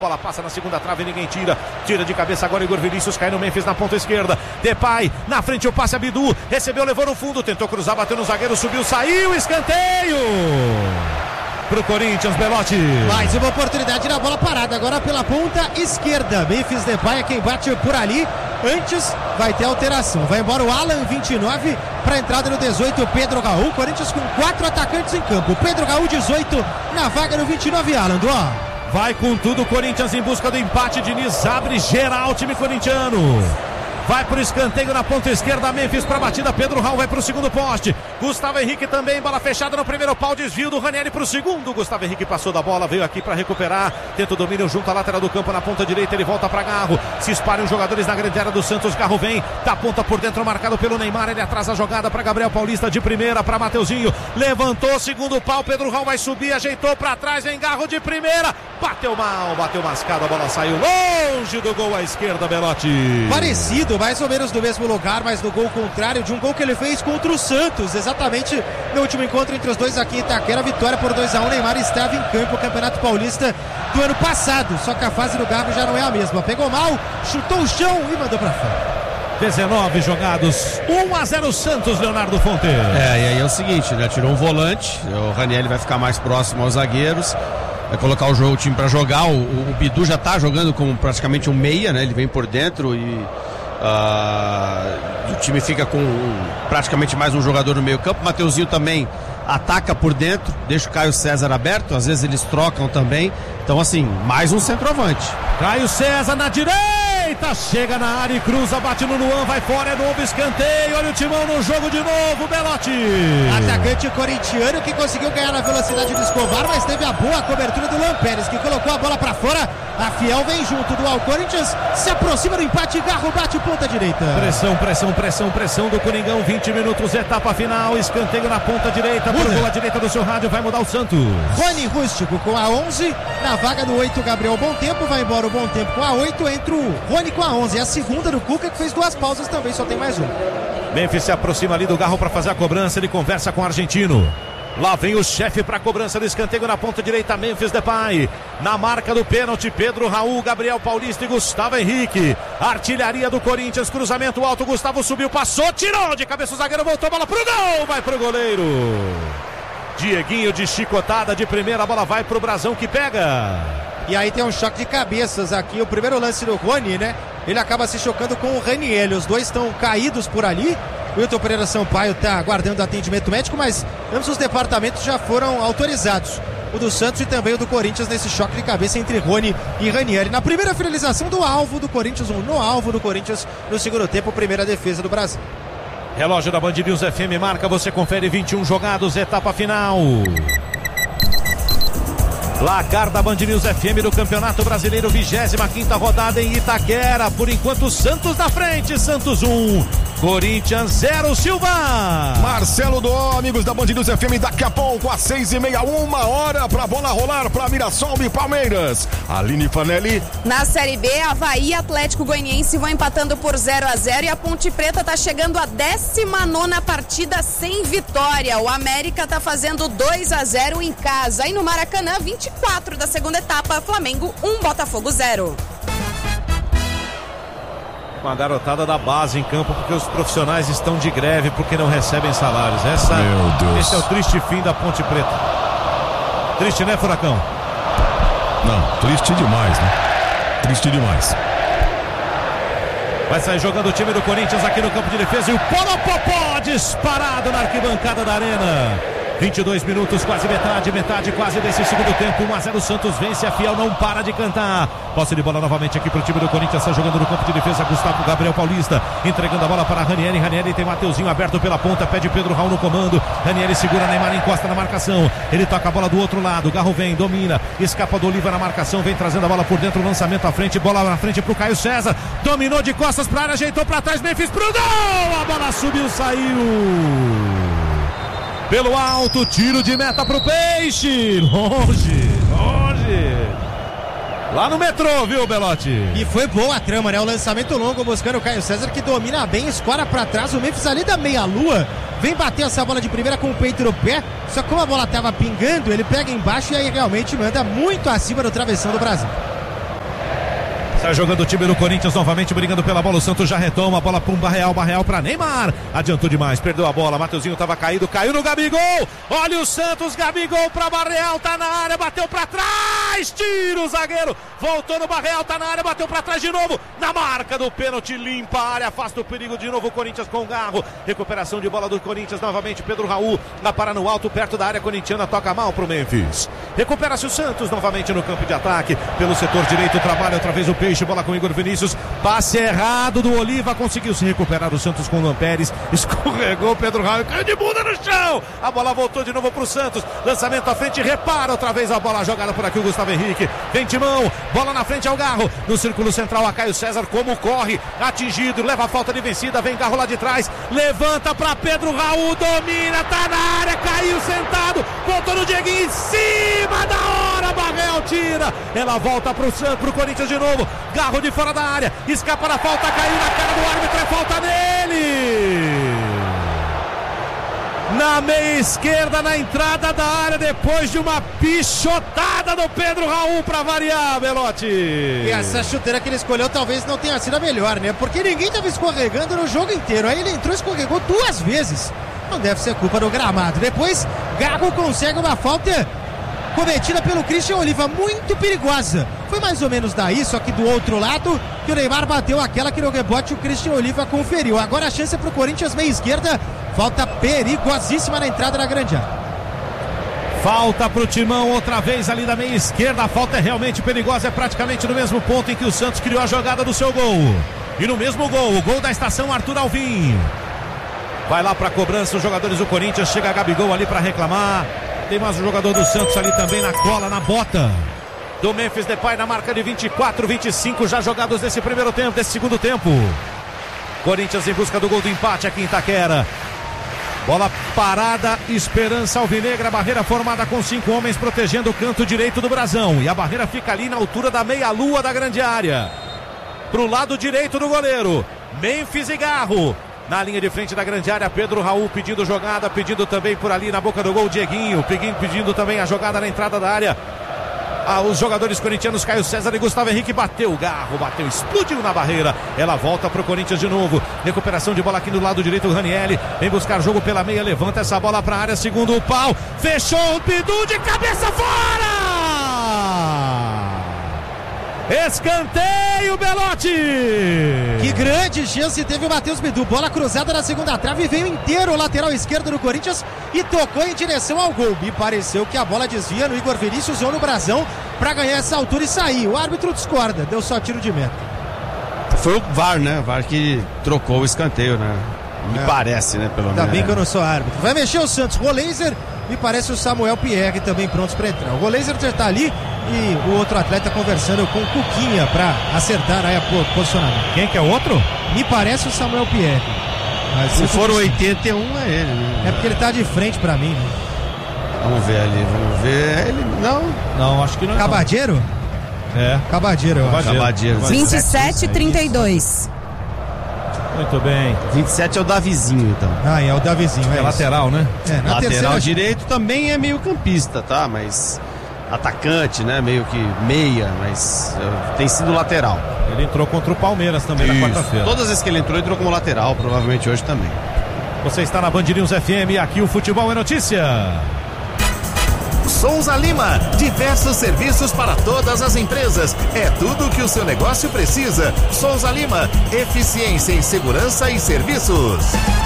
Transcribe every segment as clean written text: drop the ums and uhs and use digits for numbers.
Bola passa na segunda trave, ninguém tira de cabeça agora. Igor Vinícius cai no Memphis na ponta esquerda. Depay, na frente o passe a Bidu, recebeu, levou no fundo, tentou cruzar, bateu no zagueiro, subiu, saiu, escanteio pro Corinthians. Belotti. Mais uma oportunidade na bola parada, agora pela ponta esquerda. Memphis Depay é quem bate por ali. Antes vai ter alteração, vai embora o Alan, 29, para a entrada no 18, Pedro Raul. Corinthians com 4 atacantes em campo. Pedro Raul, 18, na vaga no 29, Alan. Vai com tudo o Corinthians em busca do empate. Diniz abre geral o time corintiano. Vai pro escanteio na ponta esquerda, Memphis pra batida, Pedro Raul vai pro segundo poste. Gustavo Henrique também, bola fechada no primeiro pau, desvio do Ranieri pro segundo. Gustavo Henrique passou da bola, veio aqui pra recuperar. Tenta o domínio junto à lateral do campo na ponta direita, ele volta pra Garro. Se espalham os jogadores na grande área do Santos. Garro vem, da ponta por dentro, marcado pelo Neymar. Ele atrasa a jogada pra Gabriel Paulista de primeira, pra Mateuzinho. Levantou, segundo pau, Pedro Raul vai subir, ajeitou pra trás, vem Garro de primeira. Bateu mal, bateu mascado, a bola saiu longe do gol à esquerda, Belotti. Parecido, mais ou menos no mesmo lugar, mas no gol contrário de um gol que ele fez contra o Santos, exatamente no último encontro entre os dois aqui em Itaquera. Vitória por 2-1, Neymar estava em campo, o Campeonato Paulista do ano passado, só que a fase do Garro já não é a mesma. Pegou mal, chutou o chão e mandou pra fora. 19 jogados, 1-0 Santos, Leonardo Fonte. E aí é o seguinte, né? Tirou um volante, o Ranieri vai ficar mais próximo aos zagueiros, vai colocar o time para jogar. O Bidu já tá jogando como praticamente um meia, né? Ele vem por dentro e o time fica com praticamente mais um jogador no meio campo. Mateuzinho também ataca por dentro, deixa o Caio César aberto, às vezes eles trocam também. Então assim, mais um centroavante. Caio César na direita, chega na área e cruza, bate no Luan, vai fora, é novo escanteio. Olha o Timão no jogo de novo, Belotti. Atacante corintiano que conseguiu ganhar na velocidade do Escobar, mas teve a boa cobertura do Luan Pérez, que colocou a bola pra fora. A Fiel vem junto do Corinthians, se aproxima do empate, Garro bate ponta direita. Pressão do Coringão, 20 minutos, etapa final, escanteio na ponta direita, por gol à direita do seu rádio, vai mudar o Santos. Rony Rústico com a 11, na vaga do 8, Gabriel Bom Tempo, vai embora o Bom Tempo com a 8, entra o Rony com a 11, é a segunda do Cuca, que fez 2 pausas também, só tem mais um. Memphis se aproxima ali do Garro para fazer a cobrança, ele conversa com o argentino. Lá vem o chefe para a cobrança do escanteio na ponta direita, Memphis Depay. Na marca do pênalti, Pedro Raul, Gabriel Paulista e Gustavo Henrique. Artilharia do Corinthians, cruzamento alto, Gustavo subiu, passou, tirou de cabeça o zagueiro, voltou, bola pro gol, vai pro goleiro. Dieguinho de chicotada de primeira, a bola vai pro Brazão que pega. E aí tem um choque de cabeças aqui, o primeiro lance do Rony, né? Ele acaba se chocando com o Ranieri, os dois estão caídos por ali. O Wilton Pereira Sampaio está aguardando atendimento médico, mas ambos os departamentos já foram autorizados. O do Santos e também o do Corinthians nesse choque de cabeça entre Rony e Ranieri. Na primeira finalização do alvo do Corinthians, no alvo do Corinthians no segundo tempo, primeira defesa do Brasil. Relógio da Band News FM marca, você confere 21 jogados, etapa final. Placar da Band News FM do Campeonato Brasileiro, 25ª rodada em Itaquera. Por enquanto, Santos na frente, Santos 1, Corinthians 0, Silva. Marcelo Dó, amigos da Band News FM, daqui a pouco, às 6h30, 1 hora pra bola rolar pra Mirassol e Palmeiras. Aline Fanelli. Na Série B, Avaí e Atlético Goianiense vão empatando por 0-0 e a Ponte Preta tá chegando à 19ª partida sem vitória. O América tá fazendo 2-0 em casa. E no Maracanã, 24 da segunda etapa, Flamengo 1, Botafogo 0. Com a garotada da base em campo, porque os profissionais estão de greve porque não recebem salários. Esse é o triste fim da Ponte Preta. Triste, né, Furacão? Não, triste demais, né? Triste demais. Vai sair jogando o time do Corinthians aqui no campo de defesa e o Poropopó disparado na arquibancada da Arena. 22 minutos, quase metade quase desse segundo tempo. 1-0 Santos vence, a Fiel não para de cantar. Posse de bola novamente aqui pro time do Corinthians, está jogando no campo de defesa, Gustavo Gabriel Paulista, entregando a bola para Ranieri. Ranieri tem Mateuzinho aberto pela ponta, pede Pedro Raul no comando. Ranieri segura, Neymar encosta na marcação, ele toca a bola do outro lado, Garro vem, domina, escapa do Oliva na marcação, vem trazendo a bola por dentro, lançamento à frente, bola na frente pro Caio César, dominou de costas pra área, ajeitou pra trás, Memphis pro gol, a bola subiu, saiu pelo alto, tiro de meta pro Peixe, longe, lá no metrô, viu, Belotti? E foi boa a trama, né? O lançamento longo buscando o Caio César, que domina bem, escora pra trás, o Memphis ali da meia-lua, vem bater essa bola de primeira com o peito no pé, só que como a bola tava pingando, ele pega embaixo e aí realmente manda muito acima do travessão do Brasil. Sai jogando o time do Corinthians novamente, brigando pela bola. O Santos já retoma, a bola para um Barreal para Neymar. Adiantou demais, perdeu a bola. Mateuzinho estava caído, caiu no Gabigol. Olha o Santos, Gabigol para Barreal, tá na área, bateu para trás. Tira o zagueiro, voltou no Barreal, tá na área, bateu para trás de novo. Na marca do pênalti, limpa a área, afasta o perigo de novo. O Corinthians com o Garro. Recuperação de bola do Corinthians novamente. Pedro Raul na para no alto, perto da área corintiana, toca mal pro Memphis. Recupera-se o Santos novamente no campo de ataque. Pelo setor direito, trabalha outra vez o Peixe, bola com Igor Vinícius, passe errado do Oliva, conseguiu se recuperar o Santos com o Luan Pérez, escorregou Pedro Raul, caiu de bunda no chão, a bola voltou de novo pro Santos, lançamento à frente, repara outra vez a bola jogada por aqui o Gustavo Henrique, vem Timão, bola na frente ao Garro, no círculo central a Caio César, como corre, atingido, leva a falta de vencida, vem Garro lá de trás, levanta pra Pedro Raul, domina, tá na área, caiu sentado, voltou no Dieguinho, em cima da hora, Barreal tira, ela volta pro Santos, pro Corinthians de novo, Garro de fora da área, escapa da falta, caiu na cara do árbitro, é falta nele! Na meia esquerda, na entrada da área, depois de uma pichotada do Pedro Raul para variar, Belotti. E essa chuteira que ele escolheu talvez não tenha sido a melhor, né? Porque ninguém estava escorregando no jogo inteiro, aí ele entrou e escorregou 2 vezes. Não deve ser culpa do gramado. Depois, Gago consegue uma falta cometida pelo Christian Oliva, muito perigosa. Foi mais ou menos daí, só que do outro lado, que o Neymar bateu aquela que no rebote o Christian Oliva conferiu. Agora a chance é pro Corinthians, meia esquerda, falta perigosíssima na entrada da grande área. Falta pro Timão outra vez ali da meia esquerda, a falta é realmente perigosa, é praticamente no mesmo ponto em que o Santos criou a jogada do seu gol. E no mesmo gol, o gol da estação Arthur Alvim. Vai lá pra cobrança os jogadores do Corinthians, chega a Gabigol ali pra reclamar. Tem mais um jogador do Santos ali também na cola, na bota do Memphis Depay, na marca de 24, 25 já jogados desse primeiro tempo, desse segundo tempo. Corinthians em busca do gol do empate aqui em Itaquera. Bola parada, Esperança Alvinegra, barreira formada com 5 homens protegendo o canto direito do brasão. E a barreira fica ali na altura da meia-lua da grande área. Pro lado direito do goleiro, Memphis e Garro. Na linha de frente da grande área, Pedro Raul pedindo jogada, pedindo também por ali na boca do gol, Dieguinho, pedindo também a jogada na entrada da área. Os jogadores corintianos, Caio César e Gustavo Henrique, bateu, Garro, bateu, explodiu na barreira. Ela volta pro Corinthians de novo. Recuperação de bola aqui do lado direito, o Ranieri vem buscar jogo pela meia, levanta essa bola pra área, segundo o pau, fechou o Bidu de cabeça fora! Escanteio, Belotti! Que grande chance teve o Matheus Bidu. Bola cruzada na segunda trave, veio inteiro o lateral esquerdo do Corinthians e tocou em direção ao gol. Me pareceu que a bola desvia no Igor Vinícius ou no brasão para ganhar essa altura e sair. O árbitro discorda, deu só tiro de meta. Foi o VAR, né? O VAR que trocou o escanteio, né? Me parece, né? Pelo menos. Ainda bem que eu não sou árbitro. Vai mexer o Santos. Roleiser, me parece o Samuel Pierre também prontos para entrar. O Roleiser já tá ali e o outro atleta conversando com o Cuquinha para acertar aí o posicionamento. Quem que é o outro? Me parece o Samuel Pierre. Mas se for o 81 é ele, né? É porque ele tá de frente para mim, né? Vamos ver ali, vamos ver. Ele Não, acho que não é. Cabadeiro? É. Cabadeiro, eu acho. Cabadeiro. 27-32. Muito bem. 27 é o Davizinho, então. Ah, é o Davizinho. É lateral, né? É, na Lateral terceira... direito também é meio campista, tá? Mas atacante, né? Meio que meia, mas tem sido lateral. Ele entrou contra o Palmeiras também na quarta-feira. Todas as vezes que ele entrou como lateral, provavelmente hoje também. Você está na Band News FM, aqui o Futebol é Notícia. Souza Lima, diversos serviços para todas as empresas. É tudo o que o seu negócio precisa. Souza Lima, eficiência em segurança e serviços.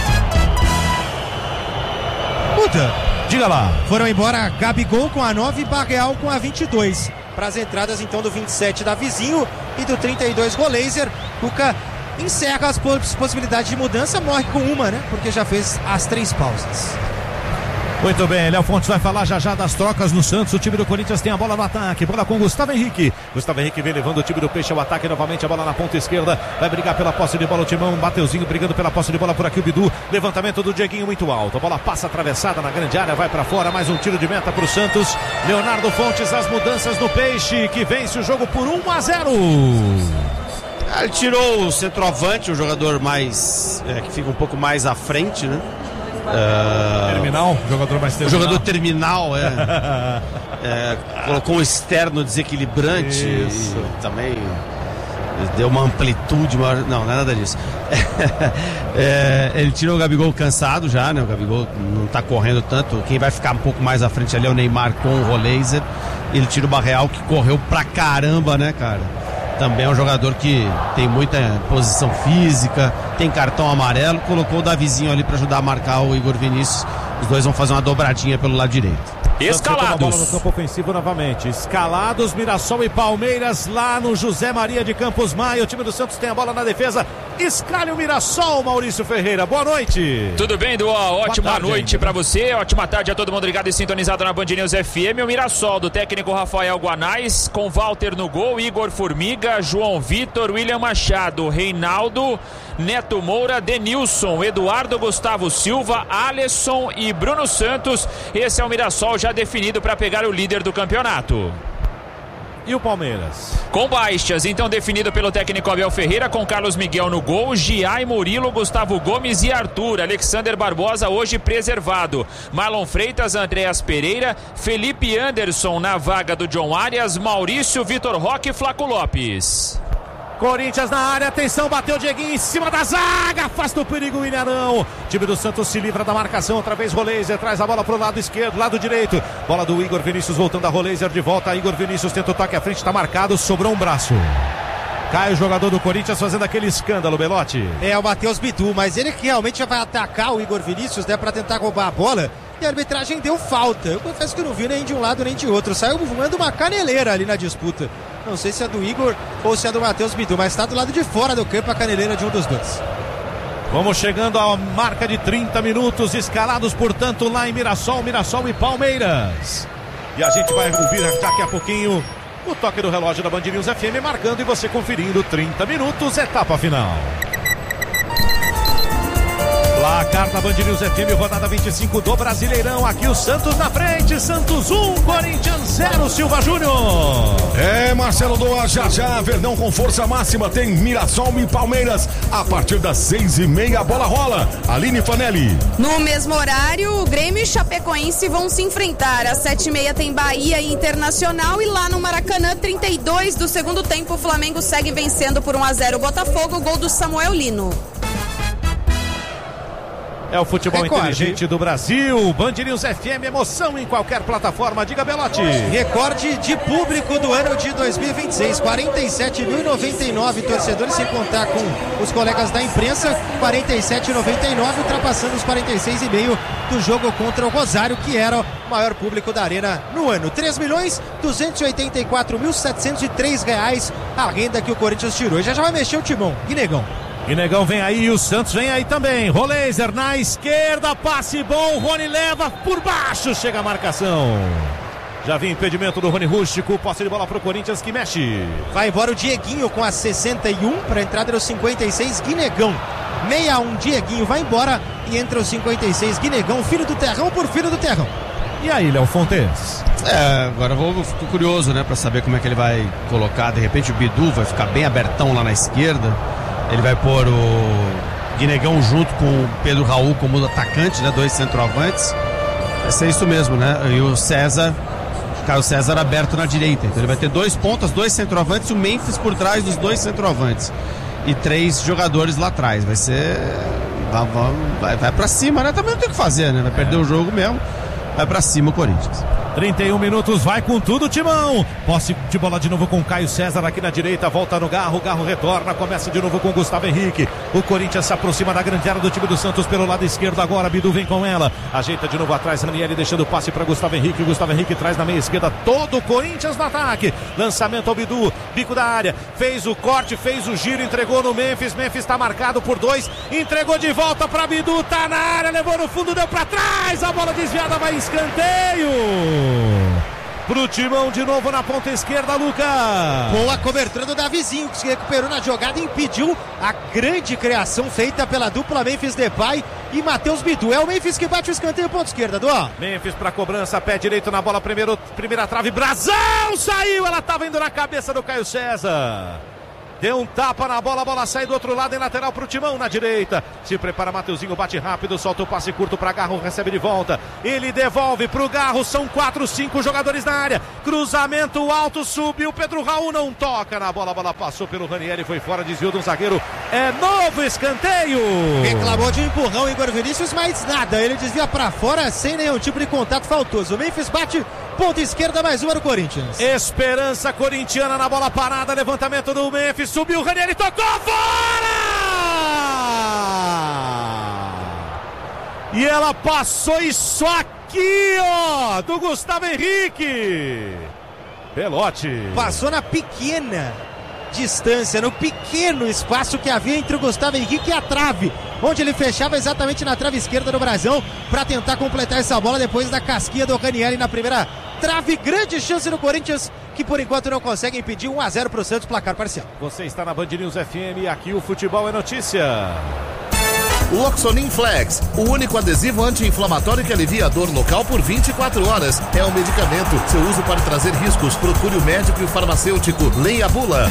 Puta, diga lá. Foram embora Gabigol com a 9 e Barreal com a 22. Para as entradas então do 27 da Vizinho e do 32 Roleiser. Cuca encerra as possibilidades de mudança, morre com uma, né? Porque já fez as 3 pausas. Muito bem, Léo Fontes vai falar já das trocas no Santos. O time do Corinthians tem a bola no ataque, bola com Gustavo Henrique. Gustavo Henrique vem levando o time do Peixe ao ataque novamente, a bola na ponta esquerda, vai brigar pela posse de bola o Timão, Mateuzinho brigando pela posse de bola por aqui o Bidu, levantamento do Dieguinho muito alto, a bola passa atravessada na grande área, vai pra fora, mais um tiro de meta pro Santos. Leonardo Fontes, as mudanças no Peixe, que vence o jogo por 1-0. Ele tirou o centroavante, o jogador mais que fica um pouco mais à frente, né? Terminal, jogador mais terminal. O jogador terminal, colocou um externo desequilibrante. Isso. E também Deu uma amplitude maior. Não é nada disso. Ele tirou o Gabigol cansado já, né? O Gabigol não tá correndo tanto. Quem vai ficar um pouco mais à frente ali é o Neymar com o Roleiser. Ele tira o Barreal, que correu pra caramba, né, cara? Também é um jogador que tem muita posição física, tem cartão amarelo. Colocou o Davizinho ali pra ajudar a marcar o Igor Vinícius. Os dois vão fazer uma dobradinha pelo lado direito. Escalados. Bola no campo ofensivo novamente. Escalados, Mirassol e Palmeiras lá no José Maria de Campos Maia. O time do Santos tem a bola na defesa. Escalhe o Mirassol, Maurício Ferreira. Boa noite. Tudo bem, Duó? Ótima noite pra você. Ótima tarde a todo mundo ligado e sintonizado na Band News FM. O Mirassol do técnico Rafael Guanais, com Walter no gol, Igor Formiga, João Vitor, William Machado, Reinaldo, Neto Moura, Denilson, Eduardo Gustavo Silva, Alisson e Bruno Santos. Esse é o Mirassol já definido para pegar o líder do campeonato. E o Palmeiras? Com baixas, então definido pelo técnico Abel Ferreira, com Carlos Miguel no gol, Giai, Murilo, Gustavo Gomes e Arthur. Alexander Barbosa hoje preservado. Marlon Freitas, Andréas Pereira, Felipe Anderson na vaga do John Arias, Maurício, Vitor Roque e Flaco Lopes. Corinthians na área, atenção, bateu o Dieguinho em cima da zaga, afasta o perigo o Ilharão. Time do Santos se livra da marcação, outra vez Roleiser, traz a bola pro lado esquerdo, lado direito. Bola do Igor Vinícius voltando a Roleiser de volta. Igor Vinícius tenta o toque à frente, tá marcado, sobrou um braço. Cai o jogador do Corinthians fazendo aquele escândalo, Belotti. É o Matheus Bidu, mas ele que realmente já vai atacar o Igor Vinícius, né, pra tentar roubar a bola. E a arbitragem deu falta. Eu confesso que eu não vi nem de um lado nem de outro. Saiu voando uma caneleira ali na disputa. Não sei se é do Igor ou se é do Matheus Bidu, mas está do lado de fora do campo a caneleira de um dos dois. Vamos chegando à marca de 30 minutos, escalados, portanto, lá em Mirassol e Palmeiras. E a gente vai ouvir daqui a pouquinho o toque do relógio da Band News FM, marcando e você conferindo 30 minutos, etapa final. Placar da Band News FM, rodada 25 do Brasileirão. Aqui o Santos na frente, Santos 1, Corinthians 0, Silva Júnior. Marcelo Doa, já, Verdão com força máxima, tem Mirassol e Palmeiras. A partir das 6h30 a bola rola. Aline Fanelli. No mesmo horário, o Grêmio e Chapecoense vão se enfrentar. Às 7h30 tem Bahia e Internacional. E lá no Maracanã, 32 do segundo tempo, o Flamengo segue vencendo por 1-0 o Botafogo, gol do Samuel Lino. É o futebol inteligente do Brasil. Band News FM, emoção em qualquer plataforma. Diga, Belotti. Recorde de público do ano de 2026. 47.099 torcedores, sem contar com os colegas da imprensa. 47.099, ultrapassando os 46,5 do jogo contra o Rosário, que era o maior público da Arena no ano. 3.284.703 reais a renda que o Corinthians tirou. Já vai mexer o timão. Guinegão. Guinegão vem aí e o Santos vem aí também. Roleiser na esquerda, passe bom, Rony leva por baixo, chega a marcação. Já vinha impedimento do Rony Rústico, posse de bola pro Corinthians que mexe. Vai embora o Dieguinho com a 61 para a entrada dos 56, Guinegão. 61, Dieguinho vai embora e entra os 56, Guinegão, filho do Terrão por filho do Terrão. E aí, Léo Fontes? Agora eu fico curioso, né, para saber como é que ele vai colocar. De repente o Bidu vai ficar bem abertão lá na esquerda. Ele vai pôr o Guinegão junto com o Pedro Raul como atacante, né? 2 centroavantes. Vai ser isso mesmo, né? E o Carlos César aberto na direita. Então ele vai ter 2 pontas, 2 centroavantes e o Memphis por trás dos 2 centroavantes. E 3 jogadores lá atrás. Vai ser... Vai pra cima, né? Também não tem o que fazer, né? Vai perder o jogo mesmo. Vai pra cima o Corinthians. 31 minutos, vai com tudo, Timão. Posse de bola de novo com Caio César aqui na direita, volta no Garro, Garro retorna, começa de novo com Gustavo Henrique. O Corinthians se aproxima da grande área do time do Santos pelo lado esquerdo agora, Bidu vem com ela, ajeita de novo atrás, Ranieri deixando o passe para Gustavo Henrique traz na meia esquerda, todo o Corinthians no ataque. Lançamento ao Bidu, bico da área, fez o corte, fez o giro, entregou no Memphis está marcado por 2, entregou de volta para Bidu, tá na área, levou no fundo, deu para trás, a bola desviada, vai escanteio. Pro Timão de novo na ponta esquerda, Lucas. Boa cobertura do Davizinho, que se recuperou na jogada e impediu a grande criação feita pela dupla Memphis Depay e Matheus Bidu. É o Memphis que bate o escanteio, ponta esquerda, Dó. Memphis pra cobrança, pé direito na bola, primeira trave, Brazão, saiu, ela tava indo na cabeça do Caio César. Deu um tapa na bola, a bola sai do outro lado em lateral pro Timão na direita. Se prepara Mateuzinho, bate rápido, solta o passe curto pra Garro, recebe de volta. Ele devolve pro Garro, são 4, 5 jogadores na área. Cruzamento alto, subiu, Pedro Raul não toca na bola, a bola passou pelo Ranieri, foi fora, desviou de um zagueiro. É novo escanteio. Reclamou de um empurrão Igor Vinícius, mas nada, ele desvia pra fora sem nenhum tipo de contato faltoso. O Memphis bate, ponta esquerda, mais uma do Corinthians. Esperança corintiana na bola parada, levantamento do Memphis, subiu o Ranieri, tocou fora! E ela passou isso aqui, ó, do Gustavo Henrique. Pelote. Passou na pequena distância, no pequeno espaço que havia entre o Gustavo Henrique e a trave, onde ele fechava exatamente na trave esquerda do Brasão para tentar completar essa bola depois da casquinha do Ranieri na primeira trave. Grande chance do Corinthians, que por enquanto não consegue impedir. 1-0 para o Santos, placar parcial. Você está na Band News FM, aqui o futebol é notícia. Loxonin Flex, o único adesivo anti-inflamatório que alivia a dor local por 24 horas. É um medicamento. Seu uso pode trazer riscos. Procure o médico e o farmacêutico. Leia a bula.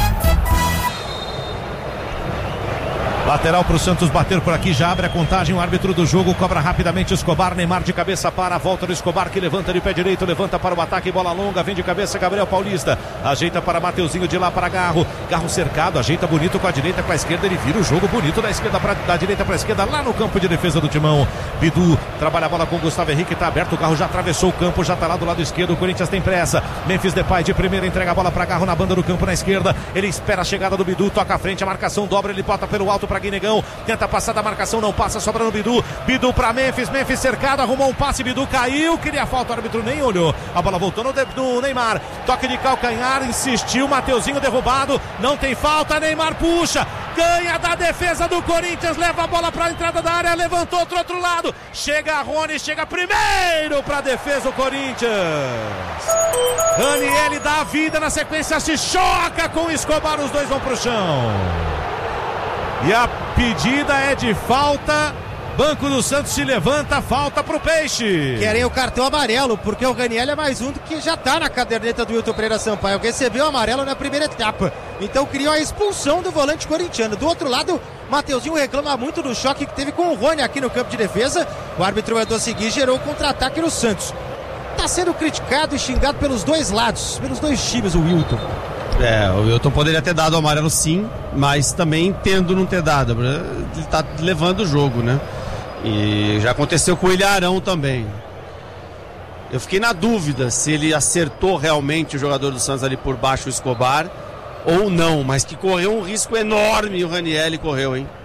Lateral para o Santos bater por aqui, já abre a contagem, o árbitro do jogo cobra rapidamente o Escobar, Neymar de cabeça para a volta do Escobar, que levanta de pé direito, levanta para o ataque, bola longa, vem de cabeça Gabriel Paulista, ajeita para Mateuzinho, de lá para Garro, Garro cercado, ajeita bonito com a direita, com a esquerda, ele vira o jogo bonito da esquerda da direita para a esquerda, lá no campo de defesa do Timão. Bidu trabalha a bola com o Gustavo Henrique, está aberto, o Garro já atravessou o campo, já está lá do lado esquerdo, o Corinthians tem pressa, Memphis Depay de primeira, entrega a bola para Garro na banda do campo na esquerda, ele espera a chegada do Bidu, toca à frente, a marcação dobra, ele bota pelo alto para Guinegão, tenta passar da marcação, não passa, sobra no Bidu, Bidu para Memphis, Memphis cercado, arrumou um passe, Bidu caiu, queria falta, o árbitro nem olhou, a bola voltou no Neymar, toque de calcanhar, insistiu, Mateuzinho derrubado, não tem falta, Neymar puxa, ganha da defesa do Corinthians, leva a bola para a entrada da área, levantou pro outro lado, chega Rony, chega primeiro para a defesa do Corinthians, Ranieri dá a vida, na sequência se choca com o Escobar, os dois vão pro chão. E a pedida é de falta. Banco do Santos se levanta, falta pro Peixe. Querem o cartão amarelo, porque o Ranieri é mais um do que já tá na caderneta do Wilton Pereira Sampaio. Recebeu o amarelo na primeira etapa. Então criou a expulsão do volante corintiano. Do outro lado, Mateuzinho reclama muito do choque que teve com o Rony aqui no campo de defesa. O árbitro mandou seguir, gerou o contra-ataque no Santos. Tá sendo criticado e xingado pelos dois lados, pelos dois times, o Wilton. O Wilton poderia ter dado o amarelo sim, mas também entendo não ter dado. Ele tá levando o jogo, né? E já aconteceu com o Ilharão também. Eu fiquei na dúvida se ele acertou realmente o jogador do Santos ali por baixo, o Escobar, ou não, mas que correu um risco enorme o Ranieri correu, hein?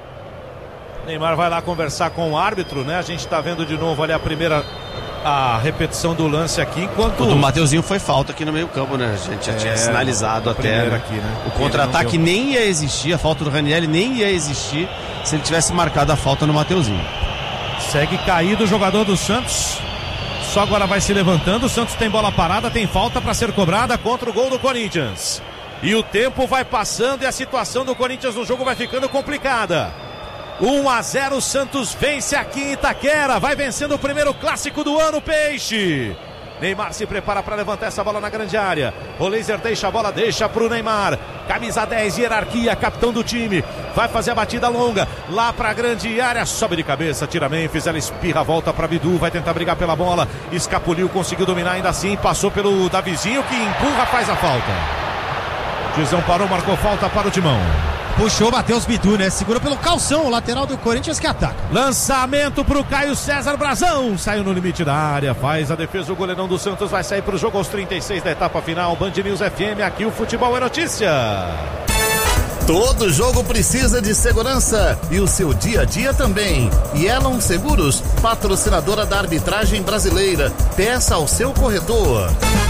Neymar vai lá conversar com o árbitro, né? A gente tá vendo de novo ali a repetição do lance aqui, enquanto... O do Mateuzinho foi falta aqui no meio campo, né? A gente já tinha sinalizado até, né? Aqui, né? O contra-ataque nem ia existir, a falta do Ranieri nem ia existir se ele tivesse marcado a falta no Mateuzinho. Segue caído o jogador do Santos, só agora vai se levantando, o Santos tem bola parada, tem falta para ser cobrada contra o gol do Corinthians. E o tempo vai passando e a situação do Corinthians no jogo vai ficando complicada. 1-0, o Santos vence aqui em Itaquera, vai vencendo o primeiro clássico do ano, Peixe. Neymar se prepara para levantar essa bola na grande área. O Laser deixa a bola, deixa pro Neymar. Camisa 10, hierarquia, capitão do time. Vai fazer a batida longa, lá pra grande área, sobe de cabeça, tira Memphis, ela espirra, volta pra Bidu, vai tentar brigar pela bola. Escapuliu, conseguiu dominar ainda assim, passou pelo Davizinho, que empurra, faz a falta. Tizão parou, marcou falta para o Timão. Puxou, bateu os Bidu, né? Segurou pelo calção, o lateral do Corinthians que ataca. Lançamento pro Caio César, Brasão. Saiu no limite da área, faz a defesa, o goleirão do Santos vai sair pro jogo aos 36 da etapa final. Band News FM, aqui o futebol é notícia. Todo jogo precisa de segurança e o seu dia a dia também. Yellow Seguros, patrocinadora da arbitragem brasileira. Peça ao seu corretor.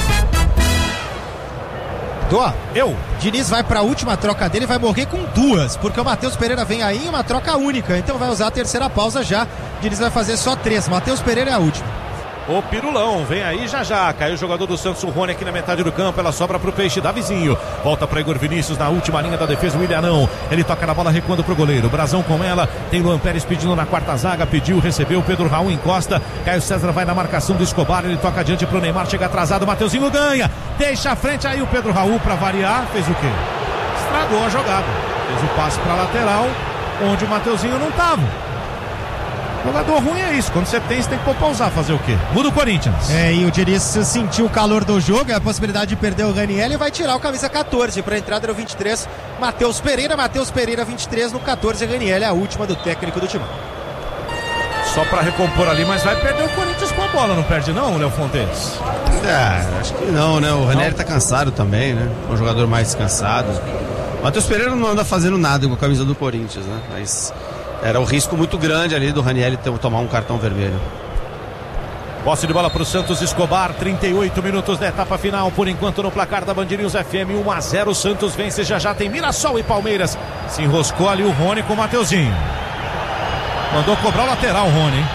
Diniz vai para a última troca dele, vai morrer com duas, porque o Matheus Pereira vem aí em uma troca única, então vai usar a terceira pausa já. Diniz vai fazer só 3, Matheus Pereira é a última. O Pirulão vem aí já, caiu o jogador do Santos, o Rony aqui na metade do campo, ela sobra pro Peixe, Davizinho, volta para Igor Vinícius na última linha da defesa, o Ilharão, ele toca na bola recuando pro goleiro, Brasão com ela, tem Luan Pérez pedindo na quarta zaga, pediu, recebeu, Pedro Raul encosta, Caio César vai na marcação do Escobar, ele toca adiante pro Neymar, chega atrasado, Mateuzinho ganha, deixa a frente aí o Pedro Raul para variar, fez o quê? estragou a jogada. Fez o passe para lateral, onde o Mateuzinho não estava. Jogador ruim é isso, quando você tem que poupar, fazer o quê? Muda o Corinthians. E o Diniz sentiu o calor do jogo, a possibilidade de perder o Raniel e vai tirar o camisa 14 para a entrada do 23, Matheus Pereira 23 no 14, Raniel é a última do técnico do time. Só para recompor ali, mas vai perder o Corinthians com a bola, não perde não, Léo Fontes? Acho que não, né? O Ranieri tá cansado também, né? Um jogador mais descansado. O Matheus Pereira não anda fazendo nada com a camisa do Corinthians, né? Mas era um risco muito grande ali do Ranieri tomar um cartão vermelho. Posse de bola para o Santos Escobar, 38 minutos da etapa final, por enquanto no placar da Band News FM, 1-0, o Santos vence, já tem Mirassol e Palmeiras. Se enroscou ali o Rony com o Mateuzinho. Mandou cobrar o lateral, Rony, hein?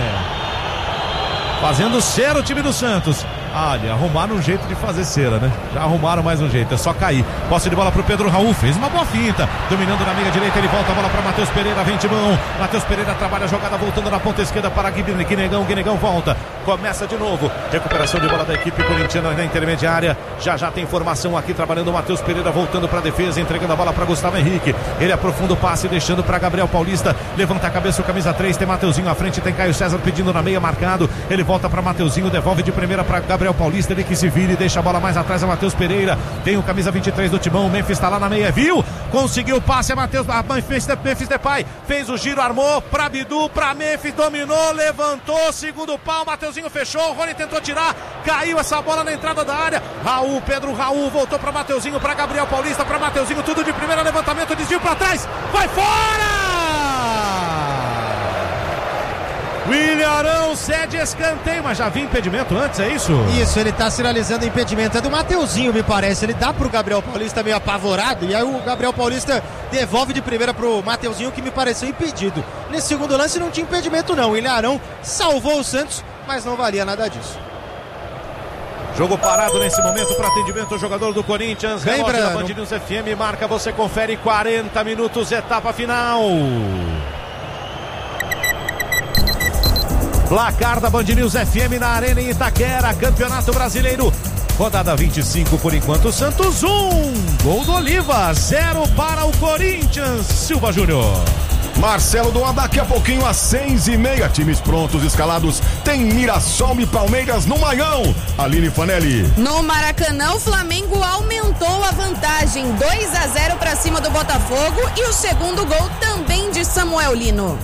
Fazendo cera o time do Santos. Olha, arrumaram um jeito de fazer cera, né? Já arrumaram mais um jeito, é só cair. Posse de bola pro Pedro Raul, fez uma boa finta. Dominando na meia direita, ele volta a bola para Matheus Pereira, vem Timão. Matheus Pereira trabalha a jogada, voltando na ponta esquerda para Guinegão volta. Começa de novo. Recuperação de bola da equipe corintiana na intermediária. Já tem informação aqui, trabalhando o Matheus Pereira, voltando para a defesa, entregando a bola para Gustavo Henrique. Ele aprofunda o passe, deixando para Gabriel Paulista. Levanta a cabeça o camisa 3, tem Mateuzinho à frente, tem Caio César pedindo na meia, marcado. Ele volta para Mateuzinho, devolve de primeira para Gabriel Paulista, ele que se vira e deixa a bola mais atrás a Matheus Pereira. Tem o camisa 23 do Timão, o Memphis está lá na meia, viu? Conseguiu o passe, Memphis Depay fez o giro, armou para Bidu, para Memphis, dominou, levantou, segundo pau, Mateuzinho fechou, o Rony tentou tirar, caiu essa bola na entrada da área. Pedro Raul voltou para Mateuzinho, para Gabriel Paulista, para Mateuzinho, tudo de primeira, levantamento, desvio para trás, vai fora! William Arão cede escanteio, mas já havia impedimento antes, é isso? Isso, ele tá sinalizando impedimento, é do Mateuzinho, me parece. Ele dá pro Gabriel Paulista meio apavorado, e aí o Gabriel Paulista devolve de primeira pro Mateuzinho, que me pareceu impedido. Nesse segundo lance não tinha impedimento não, William Arão salvou o Santos, mas não valia nada disso. Jogo parado nesse momento para atendimento o jogador do Corinthians. Lembra da Band News FM, marca, você confere, 40 minutos, etapa final. Placar da Band News FM na Arena em Itaquera, Campeonato Brasileiro, rodada 25 por enquanto, Santos 1, gol do Oliva, 0 para o Corinthians, Silva Júnior. Marcelo Doa, daqui a pouquinho às 6h30, times prontos, escalados, tem Mirassol e Palmeiras no Maião. Aline Fanelli. No Maracanã, o Flamengo aumentou a vantagem, 2-0 para cima do Botafogo, e o segundo gol também de Samuel Lino.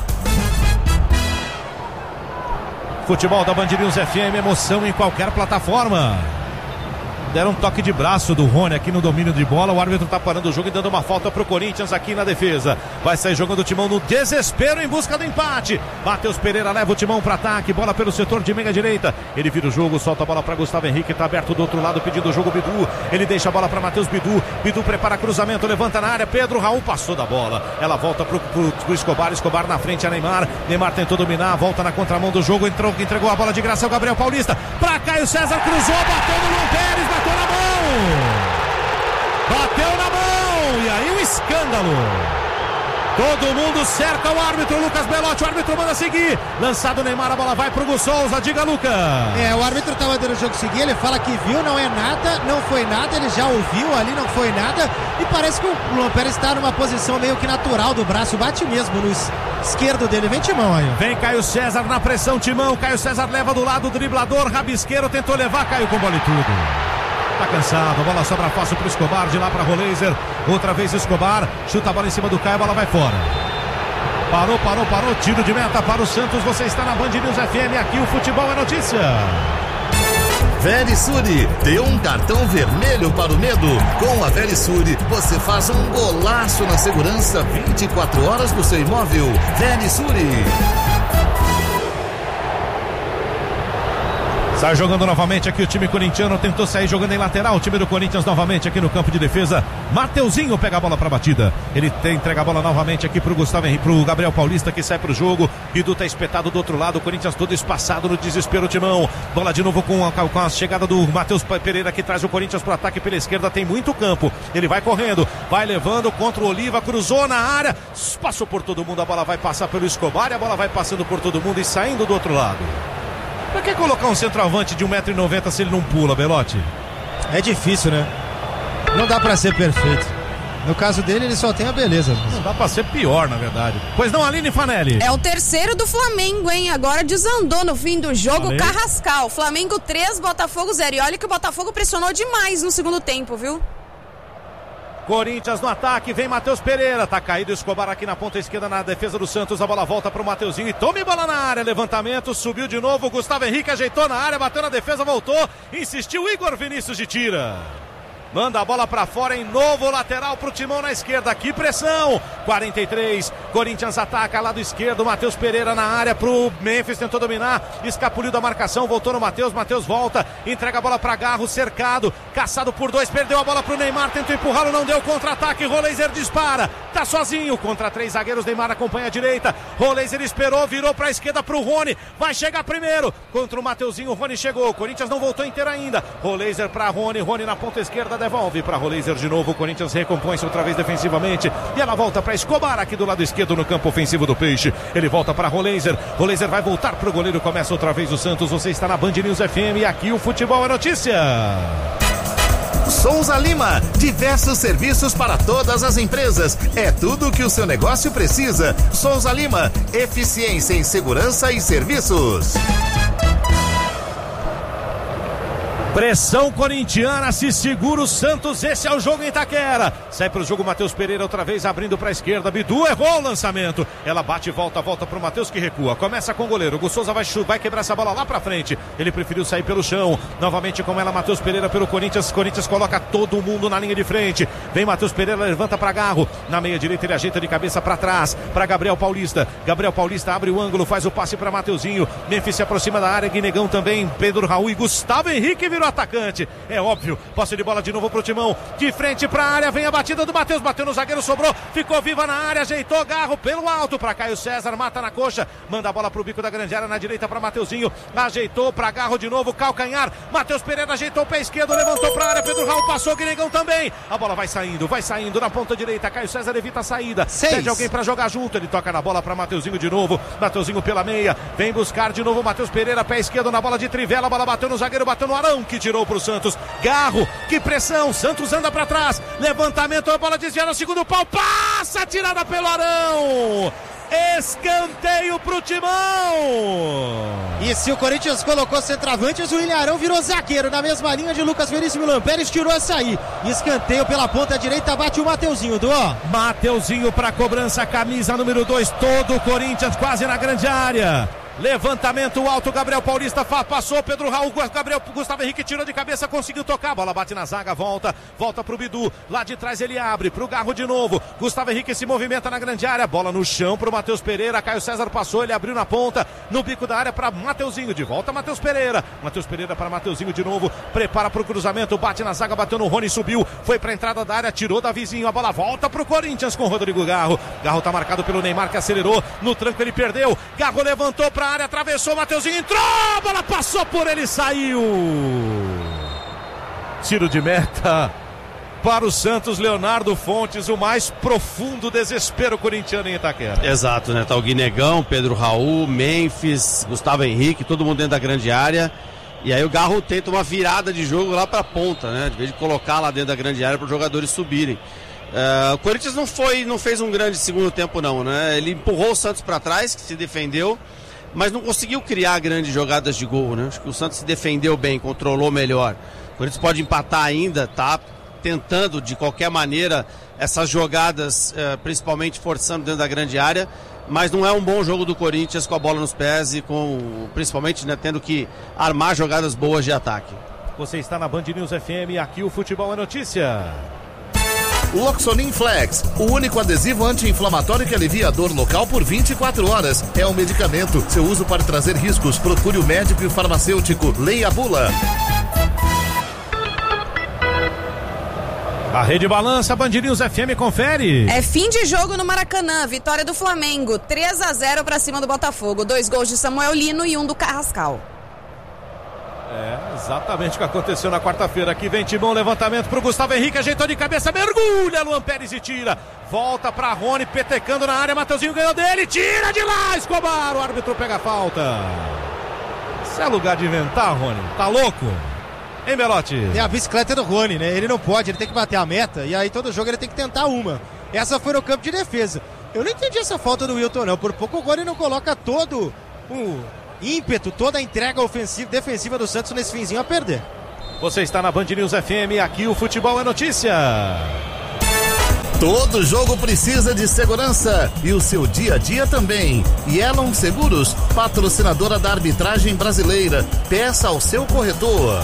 Futebol da Band News FM, emoção em qualquer plataforma. Deram um toque de braço do Rony aqui no domínio de bola. O árbitro tá parando o jogo e dando uma falta pro Corinthians aqui na defesa. Vai sair jogando o Timão no desespero em busca do empate. Matheus Pereira leva o Timão para ataque. Bola pelo setor de meia direita. Ele vira o jogo, solta a bola para Gustavo Henrique. Tá aberto do outro lado pedindo o jogo Bidu. Ele deixa a bola para Matheus Bidu. Bidu prepara cruzamento, levanta na área. Pedro Raul passou da bola. Ela volta pro Escobar. Escobar na frente a Neymar. Neymar tentou dominar, volta na contramão do jogo. Entregou a bola de graça ao Gabriel Paulista. Para Caio César, cruzou, bateu no Luan Pérez, bateu na mão. Bateu na mão, e aí um escândalo. Todo mundo cerca o árbitro, Lucas Belotti, o árbitro manda seguir. Lançado o Neymar, a bola vai pro Gus Souza, diga, Lucas. O árbitro tava dando o jogo seguir, ele fala que viu, não é nada, não foi nada, ele já ouviu ali, não foi nada. E parece que o Luan Pérez está numa posição meio que natural do braço, bate mesmo no esquerdo dele, vem Timão aí. Vem Caio César na pressão, Timão, Caio César leva do lado, driblador, rabisqueiro, tentou levar, caiu com bola e tudo. Tá cansado, a bola sobra fácil pro Escobar, de lá pra Roleiser, outra vez Escobar, chuta a bola em cima do Caio, a bola vai fora. Parou, tiro de meta para o Santos, você está na Band News FM, aqui o futebol é notícia. Verisure, deu um cartão vermelho para o medo. Com a Verisure, você faz um golaço na segurança 24 horas do seu imóvel. Verisure. Sai jogando novamente aqui o time corintiano, tentou sair jogando em lateral, o time do Corinthians novamente aqui no campo de defesa. Mateuzinho pega a bola para batida, ele entrega a bola novamente aqui pro Gustavo Henrique, pro Gabriel Paulista, que sai pro jogo. Bidu tá espetado do outro lado, o Corinthians todo espaçado no desespero, Timão. Bola de novo com a chegada do Matheus Pereira, que traz o Corinthians pro ataque pela esquerda, tem muito campo, ele vai correndo, vai levando contra o Oliva, cruzou na área, passou por todo mundo, a bola vai passar pelo Escobar e a bola vai passando por todo mundo e saindo do outro lado. Pra que colocar um centroavante de 1,90 m se ele não pula, Belotti? É difícil, né? Não dá pra ser perfeito. No caso dele, ele só tem a beleza. Não dá pra ser pior, na verdade. Pois não, Aline Fanelli? É o terceiro do Flamengo, hein? Agora desandou no fim do jogo. Carrascal. Flamengo 3, Botafogo 0. E olha que o Botafogo pressionou demais no segundo tempo, viu? Corinthians no ataque, vem Matheus Pereira, tá caído Escobar aqui na ponta esquerda na defesa do Santos, a bola volta pro Mateuzinho e tome bola na área, levantamento, subiu de novo, Gustavo Henrique ajeitou na área, bateu na defesa, voltou, insistiu, Igor Vinícius de tira. Manda a bola pra fora em novo lateral pro Timão na esquerda. Que pressão! 43. Corinthians ataca lado esquerdo. Matheus Pereira na área pro Memphis. Tentou dominar. Escapuliu da marcação. Voltou no Matheus. Matheus volta. Entrega a bola pra Garro. Cercado. Caçado por 2. Perdeu a bola pro Neymar. Tentou empurrá-lo. Não deu. Contra-ataque. Roleiser dispara. Tá sozinho. Contra 3 zagueiros. Neymar acompanha a direita. Roleiser esperou. Virou pra esquerda pro Rony. Vai chegar primeiro. Contra o Mateuzinho. O Rony chegou. O Corinthians não voltou inteiro ainda. Roleiser pra Rony. Rony na ponta esquerda. Devolve para Roleiser de novo, o Corinthians recompõe-se outra vez defensivamente e ela volta para Escobar aqui do lado esquerdo no campo ofensivo do Peixe, ele volta para Roleiser vai voltar para o goleiro, começa outra vez o Santos, você está na Band News FM e aqui o futebol é notícia. Souza Lima, diversos serviços para todas as empresas, é tudo que o seu negócio precisa. Souza Lima, eficiência em segurança e serviços. Pressão corintiana, se segura o Santos, esse é o jogo em Itaquera. Sai pro jogo Matheus Pereira outra vez abrindo pra esquerda, Bidu errou o lançamento. Ela bate e volta pro Matheus que recua. Começa com o goleiro, o Gus Souza vai quebrar essa bola lá pra frente. Ele preferiu sair pelo chão. Novamente com ela, Matheus Pereira pelo Corinthians. Corinthians coloca todo mundo na linha de frente. Vem Matheus Pereira, levanta pra Garro. Na meia direita ele ajeita de cabeça pra trás, pra Gabriel Paulista. Gabriel Paulista abre o ângulo, faz o passe pra Mateuzinho. Memphis se aproxima da área, Guinegão também. Pedro Raul e Gustavo Henrique virou atacante, é óbvio, posse de bola de novo pro Timão, de frente pra área, vem a batida do Matheus, bateu no zagueiro, sobrou, ficou viva na área, ajeitou Garro pelo alto pra Caio César, mata na coxa, manda a bola pro bico da grande área na direita pra Mateuzinho, ajeitou pra Garro de novo, calcanhar, Matheus Pereira ajeitou o pé esquerdo, levantou pra área, Pedro Raul passou, Guinegão também, a bola vai saindo na ponta direita, Caio César evita a saída, pede alguém pra jogar junto, ele toca na bola pra Mateuzinho de novo, Mateuzinho pela meia, vem buscar de novo Matheus Pereira, pé esquerdo na bola de trivela, a bola bateu no zagueiro, bateu no Arão, que tirou pro Santos, Garro, que pressão, Santos anda pra trás, levantamento, a bola desviada no segundo pau, passa, tirada pelo Arão, escanteio pro Timão. E se o Corinthians colocou centroavantes, o William Arão virou zagueiro, na mesma linha de Lucas Veríssimo Lamperes, tirou essa aí, escanteio pela ponta direita, bate o Mateuzinho, Mateuzinho pra cobrança, camisa número 2, todo o Corinthians quase na grande área. Levantamento alto, Gabriel Paulista passou, Pedro Raul, Gustavo Henrique tirou de cabeça, conseguiu tocar, a bola bate na zaga, volta pro Bidu, lá de trás ele abre, pro Garro de novo, Gustavo Henrique se movimenta na grande área, bola no chão pro Matheus Pereira, Caio César passou, ele abriu na ponta, no bico da área pra Mateuzinho, de volta Matheus Pereira para Mateuzinho de novo, prepara pro cruzamento, bate na zaga, bateu no Rony, subiu, foi pra entrada da área, tirou da vizinho, a bola volta pro Corinthians com Rodrigo Garro tá marcado pelo Neymar que acelerou, no tranco ele perdeu, Garro levantou pra área, atravessou, Mateuzinho entrou, a bola passou por ele, saiu. Tiro de meta para o Santos, Leonardo Fontes, o mais profundo desespero corintiano em Itaquera. Exato, né? Tá o Guinegão, Pedro Raul, Memphis, Gustavo Henrique, todo mundo dentro da grande área. E aí o Garro tenta uma virada de jogo lá pra ponta, né? De vez de colocar lá dentro da grande área para os jogadores subirem. O Corinthians não fez um grande segundo tempo não, né? Ele empurrou o Santos para trás, que se defendeu, mas não conseguiu criar grandes jogadas de gol, né? Acho que o Santos se defendeu bem, controlou melhor. O Corinthians pode empatar ainda, tá tentando de qualquer maneira essas jogadas, principalmente forçando dentro da grande área, mas não é um bom jogo do Corinthians com a bola nos pés e principalmente, né, tendo que armar jogadas boas de ataque. Você está na Band News FM, aqui o futebol é notícia. Loxonin Flex, o único adesivo anti-inflamatório que alivia a dor local por 24 horas. É um medicamento. Seu uso pode trazer riscos. Procure o médico e o farmacêutico. Leia a bula. A Rede Balança, Band News FM, confere. É fim de jogo no Maracanã, vitória do Flamengo, 3-0 pra cima do Botafogo. 2 gols de Samuel Lino e 1 do Carrascal. É exatamente o que aconteceu na quarta-feira. Aqui vem Timão, levantamento pro Gustavo Henrique, ajeitou de cabeça, mergulha Luan Pérez e tira. Volta pra Rony, petecando na área, Mateuzinho ganhou dele, tira de lá, Escobar, o árbitro pega a falta. Isso é lugar de inventar, Rony, tá louco? Hein, Belotti? Tem a bicicleta do Rony, né? Ele não pode, ele tem que bater a meta. E aí todo jogo ele tem que tentar uma. Essa foi no campo de defesa. Eu não entendi essa falta do Wilton, não. Por pouco o Rony não coloca todo o ímpeto, toda a entrega defensiva do Santos nesse finzinho a perder. Você está na Band News FM, aqui o futebol é notícia. Todo jogo precisa de segurança e o seu dia a dia também. Yellow Seguros, patrocinadora da arbitragem brasileira. Peça ao seu corretor.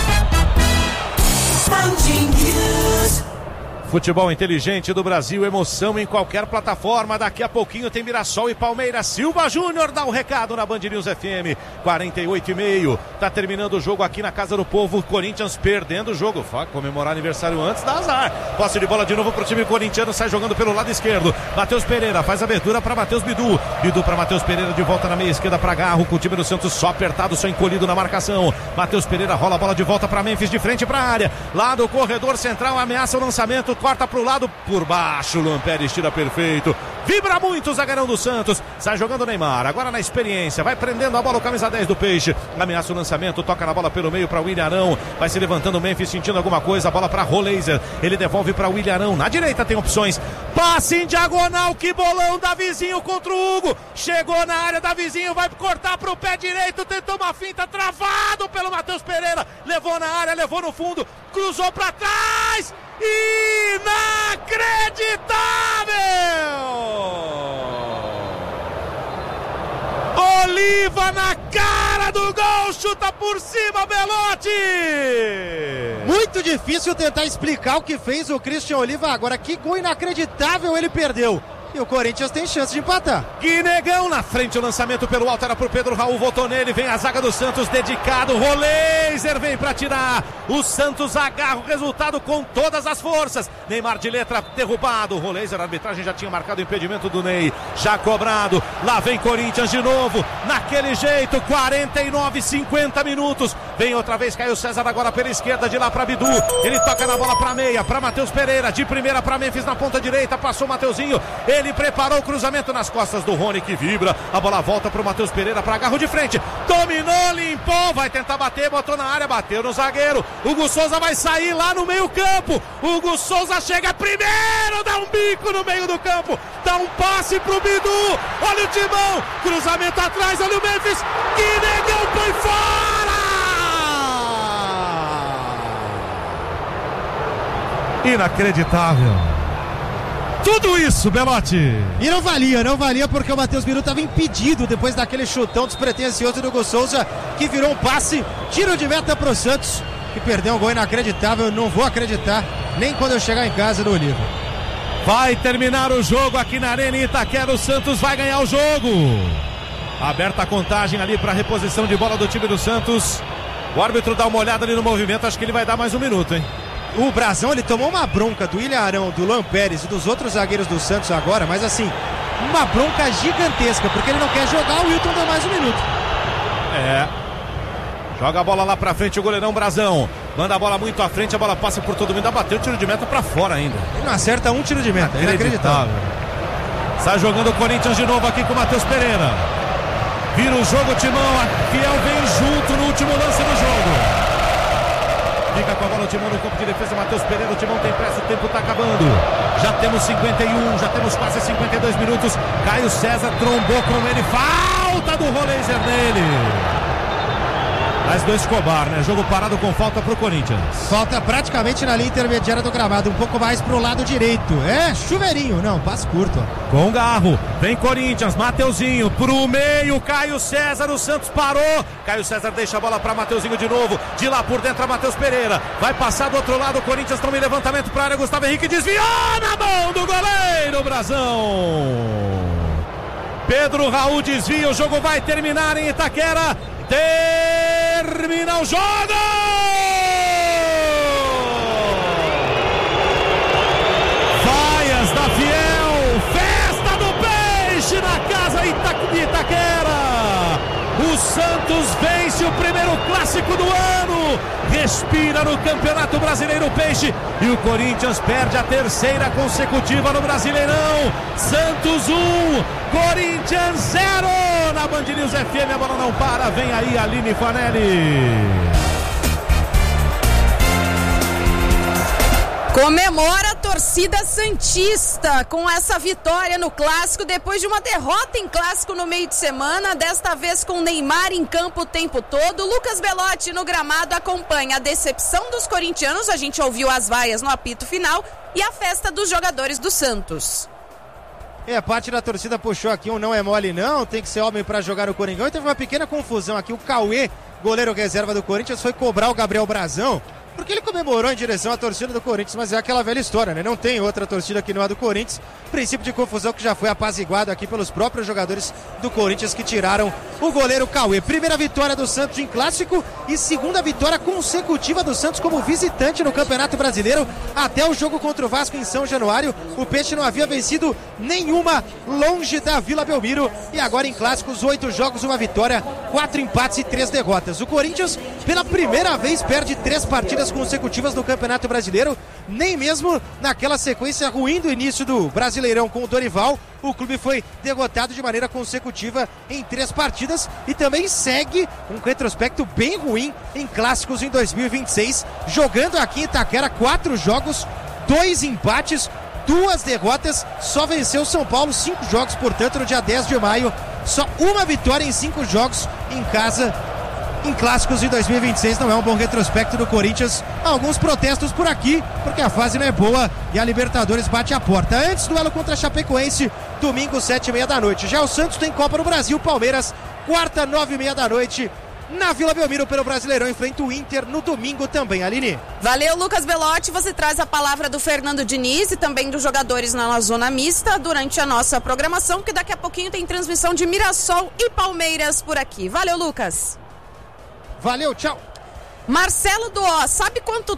Futebol inteligente do Brasil, emoção em qualquer plataforma. Daqui a pouquinho tem Mirassol e Palmeiras. Silva Júnior dá o recado na Band News FM. 48,5. Tá terminando o jogo aqui na Casa do Povo. Corinthians perdendo o jogo. Comemorar aniversário antes dá azar. Posse de bola de novo pro time corintiano. Sai jogando pelo lado esquerdo. Matheus Pereira faz abertura para Matheus Bidu. Bidu para Matheus Pereira de volta na meia esquerda para Garro. Com o time do Santos só apertado, só encolhido na marcação. Matheus Pereira rola a bola de volta para Memphis de frente para a área. Lá do corredor central ameaça o lançamento. Corta pro lado, por baixo, Luan Pérez tira perfeito, vibra muito o zagueirão do Santos, sai jogando o Neymar, agora na experiência, vai prendendo a bola o camisa 10 do Peixe, ameaça o lançamento, toca na bola pelo meio para William Arão, vai se levantando o Memphis sentindo alguma coisa, a bola para Roleiser, ele devolve para William Arão, na direita tem opções, passe em diagonal, que bolão, Davizinho contra o Hugo, chegou na área, Davizinho vai cortar pro pé direito, tentou uma finta, travado pelo Matheus Pereira, levou na área, levou no fundo, cruzou para trás, inacreditável! Oliva na cara do gol, chuta por cima, Belotti! Muito difícil tentar explicar o que fez o Christian Oliva agora, que gol inacreditável ele perdeu. E o Corinthians tem chance de empatar. Guinegão na frente, o lançamento pelo alto era pro Pedro Raul, voltou nele, vem a zaga do Santos dedicado, Roleiser vem pra tirar, o Santos agarra o resultado com todas as forças, Neymar de letra derrubado, Roleiser, a arbitragem já tinha marcado o impedimento do Ney, já cobrado, lá vem Corinthians de novo, naquele jeito, 49, 50 minutos, vem outra vez Caio César agora pela esquerda, de lá pra Bidu, ele toca na bola pra meia, pra Matheus Pereira, de primeira pra Memphis na ponta direita, passou o Mateuzinho, ele preparou o cruzamento nas costas do Rony que vibra, a bola volta pro Matheus Pereira para Garro de frente, dominou, limpou, vai tentar bater, botou na área, bateu no zagueiro, Hugo Souza vai sair lá no meio campo, Hugo Souza chega primeiro, dá um bico no meio do campo, dá um passe pro Bidu, olha o Timão, cruzamento atrás, olha o Memphis, que negão, foi fora! Inacreditável. Tudo isso, Belotti. E não valia porque o Matheus Bidu estava impedido depois daquele chutão despretensioso do Hugo Souza, que virou um passe, tiro de meta pro Santos, que perdeu um gol inacreditável. Eu não vou acreditar nem quando eu chegar em casa no Oliva. Vai terminar o jogo aqui na Arena Itaquera, o Santos vai ganhar o jogo. Aberta a contagem ali para reposição de bola do time do Santos. O árbitro dá uma olhada ali no movimento, acho que ele vai dar mais um minuto, hein? O Brazão, ele tomou uma bronca do William Arão, do Luan Pérez e dos outros zagueiros do Santos agora, mas assim, uma bronca gigantesca, porque ele não quer jogar, o Wilton dá mais um minuto. Joga a bola lá pra frente o goleirão Brazão, manda a bola muito à frente, a bola passa por todo mundo, ainda bateu o tiro de meta pra fora ainda. Ele não acerta um tiro de meta, inacreditável. Sai jogando o Corinthians de novo aqui com o Matheus Pereira. Vira o jogo, Timão, a Fiel vem junto no último lance do jogo. Fica com a bola o Timão no campo de defesa, Matheus Pereira, o Timão tem pressa, o tempo tá acabando. Já temos 51, já temos quase 52 minutos. Caio César trombou com ele, falta do Roleiser nele. Mais dois Escobar, né? Jogo parado com falta pro Corinthians. Falta praticamente na linha intermediária do gramado, um pouco mais pro lado direito. É, chuveirinho, não, passe curto. Com Garro, vem Corinthians, Mateuzinho, pro meio, Caio César, o Santos parou. Caio César deixa a bola pra Mateuzinho de novo. De lá por dentro a Matheus Pereira. Vai passar do outro lado, o Corinthians toma em levantamento pra área, Gustavo Henrique desviou na mão do goleiro Brazão. Pedro Raul desvia, o jogo vai terminar em Itaquera. Termina o jogo! Vaias da Fiel, festa do Peixe na casa de Itaquera. O Santos vence o primeiro clássico do ano, respira no Campeonato Brasileiro Peixe e o Corinthians perde a terceira consecutiva no Brasileirão. Santos 1, Corinthians 0. Na Band News FM, a bola não para, vem aí Aline Fanelli. Comemora a torcida santista com essa vitória no Clássico, depois de uma derrota em Clássico no meio de semana, desta vez com Neymar em campo o tempo todo. Lucas Belotti no gramado acompanha a decepção dos corintianos, a gente ouviu as vaias no apito final, e a festa dos jogadores do Santos. Parte da torcida puxou aqui um não é mole não, tem que ser homem para jogar no Coringão, e teve uma pequena confusão aqui. O Cauê, goleiro reserva do Corinthians, foi cobrar o Gabriel Brazão, porque ele comemorou em direção à torcida do Corinthians, mas é aquela velha história, né? Não tem outra torcida que não a do Corinthians. Princípio de confusão que já foi apaziguado aqui pelos próprios jogadores do Corinthians que tiraram o goleiro Cauê. Primeira vitória do Santos em Clássico e segunda vitória consecutiva do Santos como visitante no Campeonato Brasileiro. Até o jogo contra o Vasco em São Januário, o Peixe não havia vencido nenhuma longe da Vila Belmiro. E agora em Clássicos, 8 jogos, 1 vitória, 4 empates e 3 derrotas. O Corinthians, pela primeira vez, perde 3 partidas consecutivas no Campeonato Brasileiro. Nem mesmo naquela sequência ruim do início do Brasileirão com o Dorival, o clube foi derrotado de maneira consecutiva em 3 partidas e também segue um retrospecto bem ruim em Clássicos em 2026, jogando aqui em Itaquera 4 jogos, 2 empates, 2 derrotas, só venceu o São Paulo 5 jogos, portanto no dia 10 de maio, só 1 vitória em 5 jogos em casa. Em Clássicos em 2026 não é um bom retrospecto do Corinthians. Alguns protestos por aqui, porque a fase não é boa e a Libertadores bate a porta. Antes, duelo contra a Chapecoense, domingo, 7h30 da noite. Já o Santos tem Copa no Brasil, Palmeiras, quarta, 9h30 da noite. Na Vila Belmiro pelo Brasileirão, enfrenta o Inter no domingo também, Aline. Valeu, Lucas Belotti. Você traz a palavra do Fernando Diniz e também dos jogadores na zona mista durante a nossa programação, que daqui a pouquinho tem transmissão de Mirassol e Palmeiras por aqui. Valeu, Lucas. Valeu, tchau. Marcelo Duó, sabe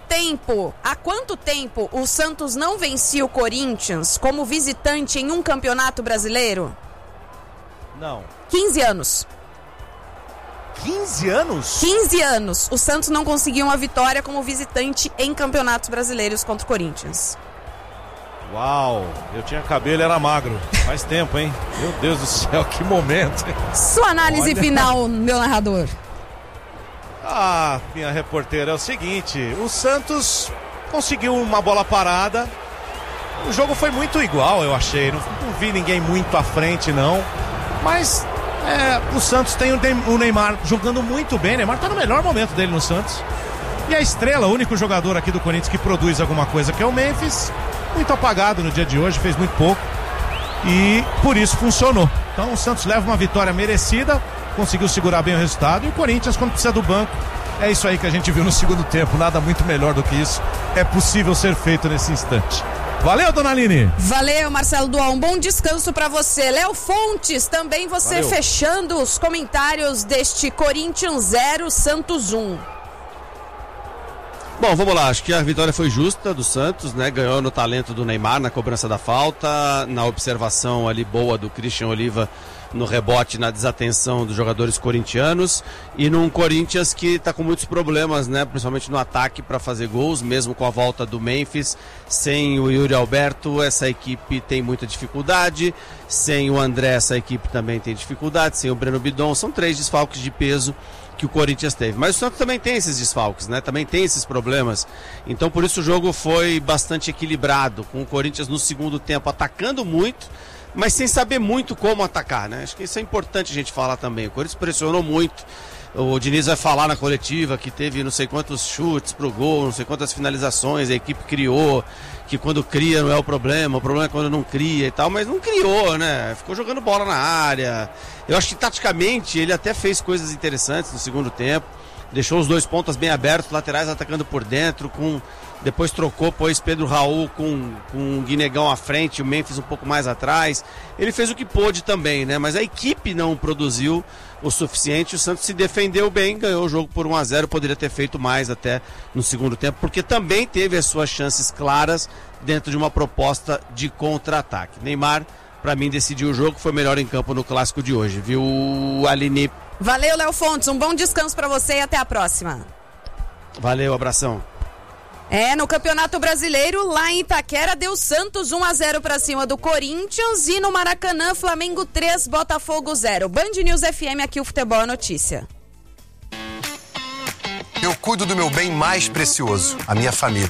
há quanto tempo o Santos não vencia o Corinthians como visitante em um campeonato brasileiro? Não. 15 anos. 15 anos? 15 anos. O Santos não conseguiu uma vitória como visitante em campeonatos brasileiros contra o Corinthians. Uau, eu tinha cabelo e era magro. Faz tempo, hein? Meu Deus do céu, que momento. Sua análise final, meu narrador. Minha reporteira, é o seguinte, o Santos conseguiu uma bola parada, o jogo foi muito igual, eu achei, não vi ninguém muito à frente não, mas o Santos tem o Neymar jogando muito bem, o Neymar tá no melhor momento dele no Santos, e a estrela, o único jogador aqui do Corinthians que produz alguma coisa, que é o Memphis, muito apagado no dia de hoje, fez muito pouco, e por isso funcionou. Então o Santos leva uma vitória merecida, conseguiu segurar bem o resultado, e o Corinthians, quando precisa do banco, é isso aí que a gente viu no segundo tempo, nada muito melhor do que isso é possível ser feito nesse instante. Valeu, dona Aline. Valeu, Marcelo Duó, um bom descanso pra você. Léo Fontes, também você. Valeu. Fechando os comentários deste Corinthians 0, Santos 1. Bom, vamos lá, acho que a vitória foi justa do Santos, né? Ganhou no talento do Neymar, na cobrança da falta, na observação ali boa do Christian Oliva no rebote, na desatenção dos jogadores corintianos, e num Corinthians que está com muitos problemas, né? Principalmente no ataque para fazer gols, mesmo com a volta do Memphis, sem o Yuri Alberto, essa equipe tem muita dificuldade, sem o André, essa equipe também tem dificuldade, sem o Breno Bidon, são 3 desfalques de peso que o Corinthians teve, mas o Santos também tem esses desfalques, né? Também tem esses problemas, então por isso o jogo foi bastante equilibrado, com o Corinthians no segundo tempo atacando muito, mas sem saber muito como atacar, né? Acho que isso é importante a gente falar também. O Corinthians pressionou muito. O Diniz vai falar na coletiva que teve não sei quantos chutes pro gol, não sei quantas finalizações a equipe criou, que quando cria não é o problema é quando não cria e tal, mas não criou, né? Ficou jogando bola na área. Eu acho que taticamente ele até fez coisas interessantes no segundo tempo, deixou os 2 pontas bem abertos, laterais atacando por dentro, depois trocou, pôs Pedro Raul com o Guinegão à frente, o Memphis um pouco mais atrás. Ele fez o que pôde também, né? Mas a equipe não produziu o suficiente. O Santos se defendeu bem, ganhou o jogo por 1-0, poderia ter feito mais até no segundo tempo, porque também teve as suas chances claras dentro de uma proposta de contra-ataque. Neymar, pra mim, decidiu o jogo, foi melhor em campo no clássico de hoje, viu, Aline? Valeu, Léo Fontes, um bom descanso pra você e até a próxima. Valeu, abração. No Campeonato Brasileiro, lá em Itaquera, deu Santos 1-0 pra cima do Corinthians, e no Maracanã, Flamengo 3, Botafogo 0. Band News FM, aqui o Futebol é Notícia. Eu cuido do meu bem mais precioso, a minha família.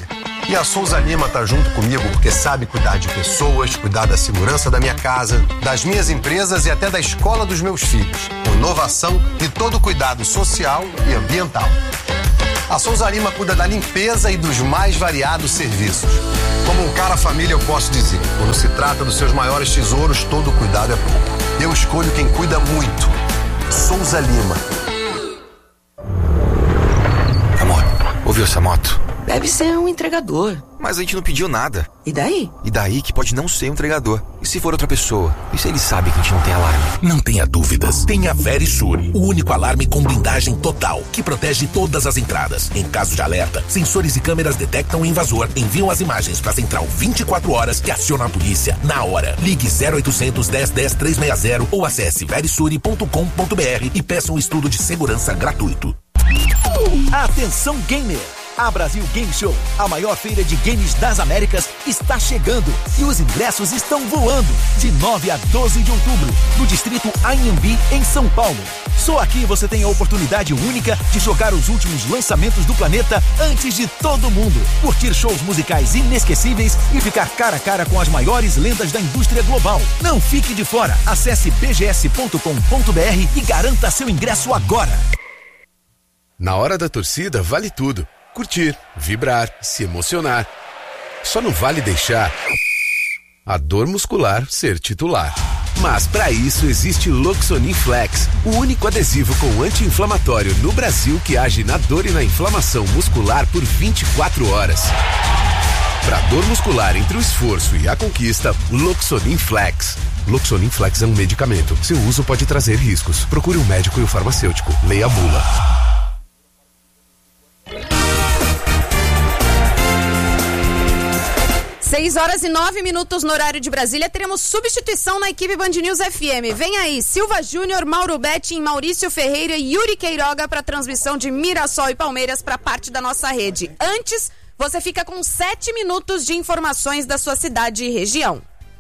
E a Souza Lima tá junto comigo porque sabe cuidar de pessoas, cuidar da segurança da minha casa, das minhas empresas e até da escola dos meus filhos. Com inovação e todo cuidado social e ambiental. A Souza Lima cuida da limpeza e dos mais variados serviços. Como um cara família, eu posso dizer, quando se trata dos seus maiores tesouros, todo cuidado é pouco. Eu escolho quem cuida muito. Souza Lima. Amor, ouviu essa moto? Deve ser um entregador. Mas a gente não pediu nada. E daí? E daí que pode não ser um entregador. E se for outra pessoa? E se ele sabe que a gente não tem alarme? Não tenha dúvidas. Tem a Verisur, o único alarme com blindagem total, que protege todas as entradas. Em caso de alerta, sensores e câmeras detectam o invasor, enviam as imagens para a central 24 horas e acionam a polícia na hora. Ligue 0800 1010 360 ou acesse verisure.com.br e peça um estudo de segurança gratuito. Atenção gamer! A Brasil Game Show, a maior feira de games das Américas, está chegando e os ingressos estão voando de 9 a 12 de outubro, no distrito Anhembi, em São Paulo. Só aqui você tem a oportunidade única de jogar os últimos lançamentos do planeta antes de todo mundo, curtir shows musicais inesquecíveis e ficar cara a cara com as maiores lendas da indústria global. Não fique de fora, acesse bgs.com.br e garanta seu ingresso agora. Na hora da torcida vale tudo. Curtir, vibrar, se emocionar. Só não vale deixar a dor muscular ser titular. Mas para isso existe Loxonin Flex, o único adesivo com anti-inflamatório no Brasil que age na dor e na inflamação muscular por 24 horas. Para dor muscular entre o esforço e a conquista, Loxonin Flex. Loxonin Flex é um medicamento. Seu uso pode trazer riscos. Procure um médico e o farmacêutico. Leia a bula. 6 horas e 9 minutos no horário de Brasília. Teremos substituição na equipe Band News FM. Vem aí, Silva Júnior, Mauro Betting, Maurício Ferreira e Yuri Queiroga para transmissão de Mirassol e Palmeiras para parte da nossa rede. Antes, você fica com 7 minutos de informações da sua cidade e região.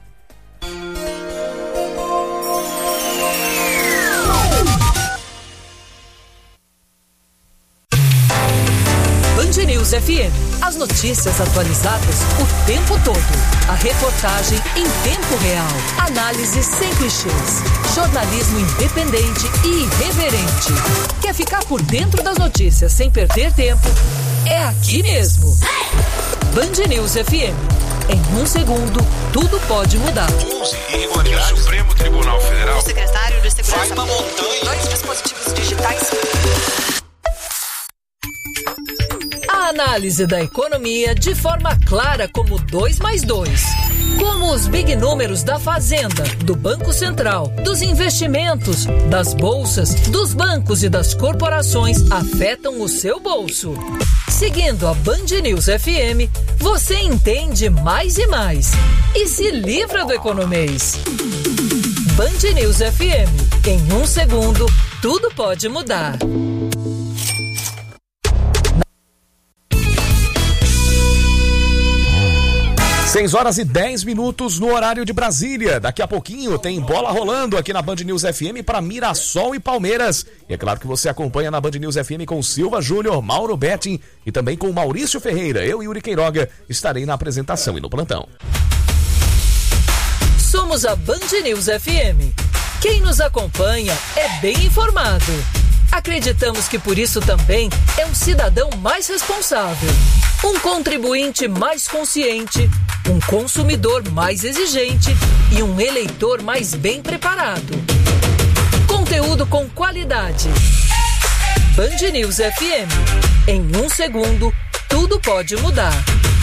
Band News FM. As notícias atualizadas o tempo todo. A reportagem em tempo real. Análise sem clichês. Jornalismo independente e irreverente. Quer ficar por dentro das notícias sem perder tempo? É aqui mesmo. Band News FM. Em um segundo, tudo pode mudar. 11 irregularidades. O Supremo Tribunal Federal. O secretário de Segurança. Vai pra montanha. 2 dispositivos digitais. A análise da economia de forma clara como 2 mais 2. Como os big números da Fazenda, do Banco Central, dos investimentos, das bolsas, dos bancos e das corporações afetam o seu bolso. Seguindo a Band News FM, você entende mais e mais. E se livra do economês. Band News FM. Em um segundo, tudo pode mudar. 6 horas e 10 minutos no horário de Brasília. Daqui a pouquinho tem bola rolando aqui na Band News FM para Mirassol e Palmeiras. E é claro que você acompanha na Band News FM com Silva Júnior, Mauro Betting e também com Maurício Ferreira. Eu e Yuri Queiroga estarei na apresentação e no plantão. Somos a Band News FM. Quem nos acompanha é bem informado. Acreditamos que por isso também é um cidadão mais responsável, um contribuinte mais consciente, um consumidor mais exigente e um eleitor mais bem preparado. Conteúdo com qualidade. Band News FM. Em um segundo, tudo pode mudar.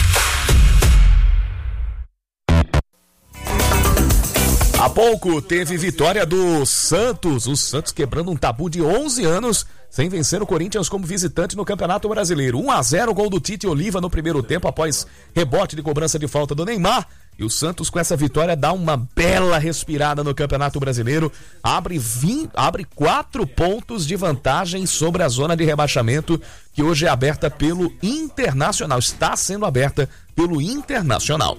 Há pouco teve vitória do Santos, o Santos quebrando um tabu de 11 anos sem vencer o Corinthians como visitante no Campeonato Brasileiro. 1-0, gol do Tite Oliva no primeiro tempo após rebote de cobrança de falta do Neymar. E o Santos com essa vitória dá uma bela respirada no Campeonato Brasileiro, abre 4 pontos de vantagem sobre a zona de rebaixamento que hoje é aberta pelo Internacional, está sendo aberta pelo Internacional.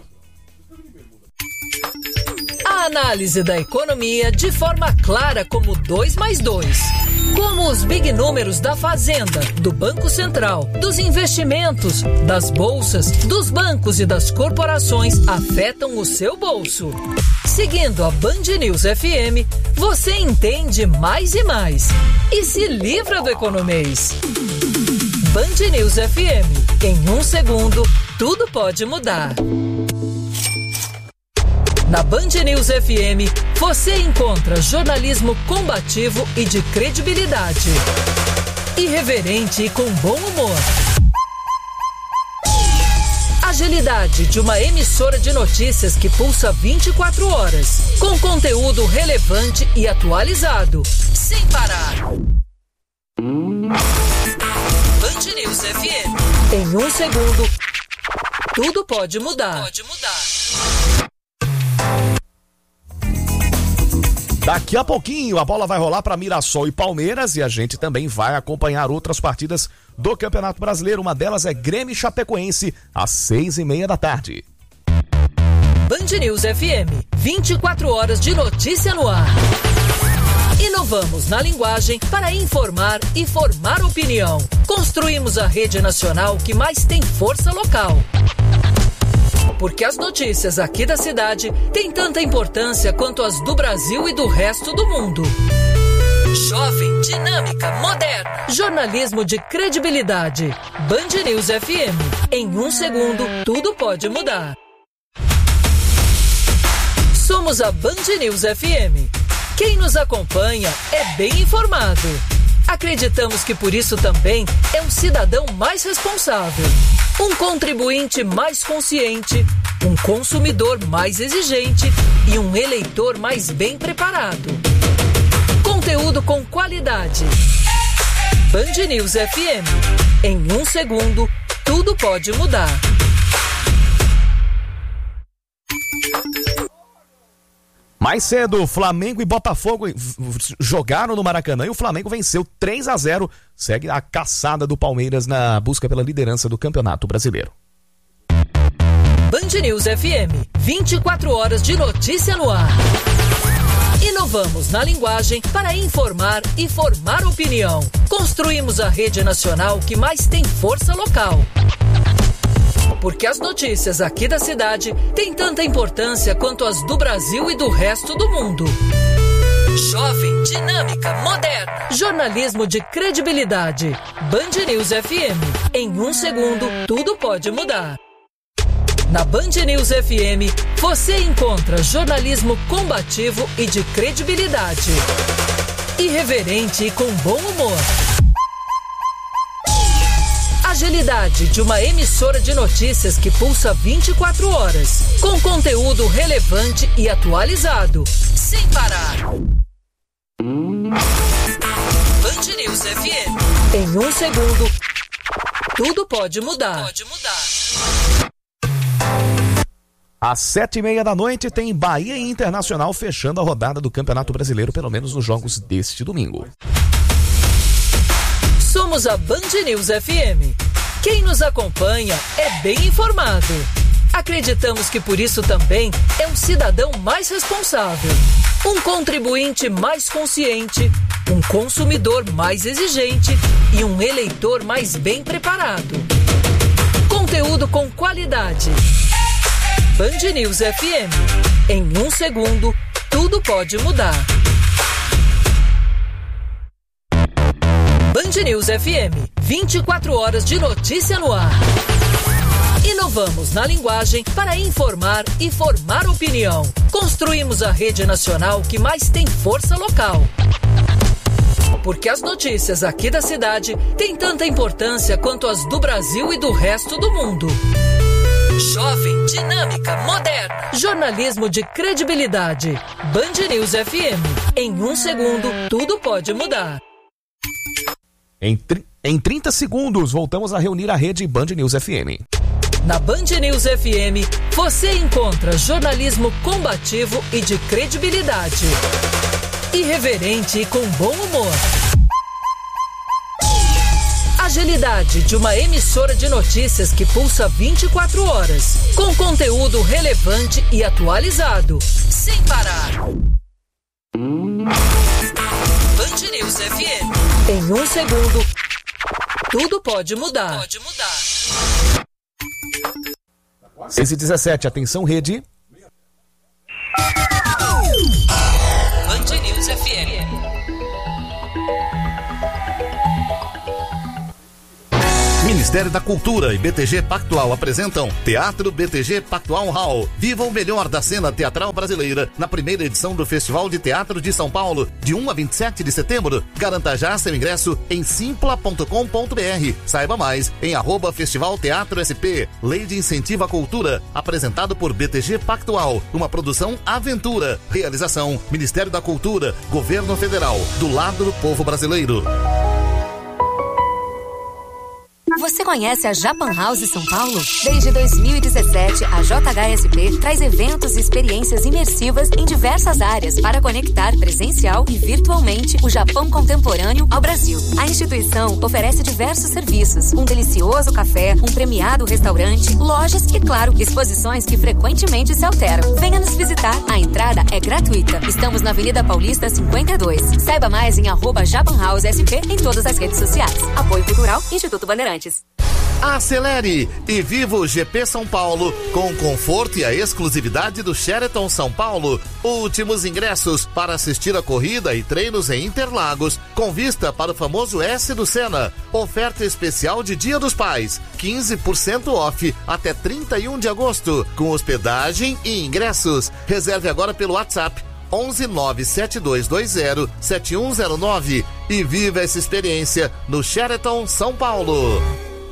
A análise da economia de forma clara como 2 mais 2. Como os big números da Fazenda, do Banco Central, dos investimentos, das bolsas, dos bancos e das corporações afetam o seu bolso. Seguindo a Band News FM, você entende mais e mais e se livra do economês. Band News FM. Em 1 segundo, tudo pode mudar. Na Band News FM, você encontra jornalismo combativo e de credibilidade. Irreverente e com bom humor. Agilidade de uma emissora de notícias que pulsa 24 horas, com conteúdo relevante e atualizado, sem parar. Band News FM. Em 1 segundo, tudo pode mudar. Daqui a pouquinho a bola vai rolar para Mirassol e Palmeiras e a gente também vai acompanhar outras partidas do Campeonato Brasileiro. Uma delas é Grêmio e Chapecoense, às 6:30 da tarde. Band News FM, 24 horas de notícia no ar. Inovamos na linguagem para informar e formar opinião. Construímos a rede nacional que mais tem força local. Porque as notícias aqui da cidade têm tanta importância quanto as do Brasil e do resto do mundo. Jovem, dinâmica, moderna. Jornalismo de credibilidade. Band News FM. Em 1 segundo, tudo pode mudar. Somos a Band News FM. Quem nos acompanha é bem informado. Acreditamos que por isso também é um cidadão mais responsável, um contribuinte mais consciente, um consumidor mais exigente e um eleitor mais bem preparado. Conteúdo com qualidade. Band News FM. Em 1 segundo, tudo pode mudar. Mais cedo, Flamengo e Botafogo jogaram no Maracanã e o Flamengo venceu 3-0. Segue a caçada do Palmeiras na busca pela liderança do Campeonato Brasileiro. Band News FM, 24 horas de notícia no ar. Inovamos na linguagem para informar e formar opinião. Construímos a rede nacional que mais tem força local. Porque as notícias aqui da cidade têm tanta importância quanto as do Brasil e do resto do mundo. Jovem, dinâmica, moderna. Jornalismo de credibilidade. Band News FM. Em 1 segundo, tudo pode mudar. Na Band News FM, você encontra jornalismo combativo e de credibilidade. Irreverente e com bom humor. Agilidade de uma emissora de notícias que pulsa 24 horas, com conteúdo relevante e atualizado, sem parar. Band News FM. Em 1 segundo, tudo pode mudar. Às 7:30 da noite tem Bahia e Internacional fechando a rodada do Campeonato Brasileiro, pelo menos nos jogos deste domingo. Somos a Band News FM. Quem nos acompanha é bem informado. Acreditamos que por isso também é um cidadão mais responsável, um contribuinte mais consciente, um consumidor mais exigente e um eleitor mais bem preparado. Conteúdo com qualidade. Band News FM. Em 1 segundo, tudo pode mudar. Band News FM, 24 horas de notícia no ar. Inovamos na linguagem para informar e formar opinião. Construímos a rede nacional que mais tem força local. Porque as notícias aqui da cidade têm tanta importância quanto as do Brasil e do resto do mundo. Jovem, dinâmica, moderna. Jornalismo de credibilidade. Band News FM. Em 1 segundo, tudo pode mudar. Em 30 segundos, voltamos a reunir a rede Band News FM. Na Band News FM, você encontra jornalismo combativo e de credibilidade. Irreverente e com bom humor. Agilidade de uma emissora de notícias que pulsa 24 horas, com conteúdo relevante e atualizado, sem parar. Band News FM. Em um segundo, tudo pode mudar. 6h17, atenção rede. Band News FM. Ministério da Cultura e BTG Pactual apresentam Teatro BTG Pactual Hall. Viva o melhor da cena teatral brasileira na primeira edição do Festival de Teatro de São Paulo, de 1 a 27 de setembro. Garanta já seu ingresso em simpla.com.br. Saiba mais em @Festival Teatro SP. Lei de Incentivo à Cultura, apresentado por BTG Pactual. Uma produção Aventura. Realização Ministério da Cultura, Governo Federal. Do lado do povo brasileiro. Você conhece a Japan House São Paulo? Desde 2017, a JHSP traz eventos e experiências imersivas em diversas áreas para conectar presencial e virtualmente o Japão contemporâneo ao Brasil. A instituição oferece diversos serviços, um delicioso café, um premiado restaurante, lojas e, claro, exposições que frequentemente se alteram. Venha nos visitar, a entrada é gratuita. Estamos na Avenida Paulista 52. Saiba mais em @JapanHouseSP em todas as redes sociais. Apoio Cultural, Instituto Bandeirantes. Acelere e viva o GP São Paulo com o conforto e a exclusividade do Sheraton São Paulo. Últimos ingressos para assistir a corrida e treinos em Interlagos, com vista para o famoso S do Senna. Oferta especial de Dia dos Pais, 15% off até 31 de agosto, com hospedagem e ingressos. Reserve agora pelo WhatsApp 11972207109 e viva essa experiência no Sheraton São Paulo.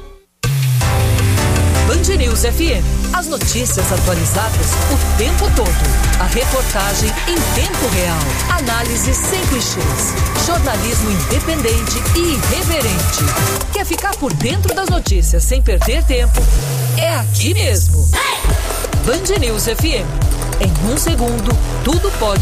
Band News FM. As notícias atualizadas o tempo todo. A reportagem em tempo real. Análise sem clichês. Jornalismo independente e irreverente. Quer ficar por dentro das notícias sem perder tempo? É aqui mesmo. Band News FM. Em um segundo, tudo pode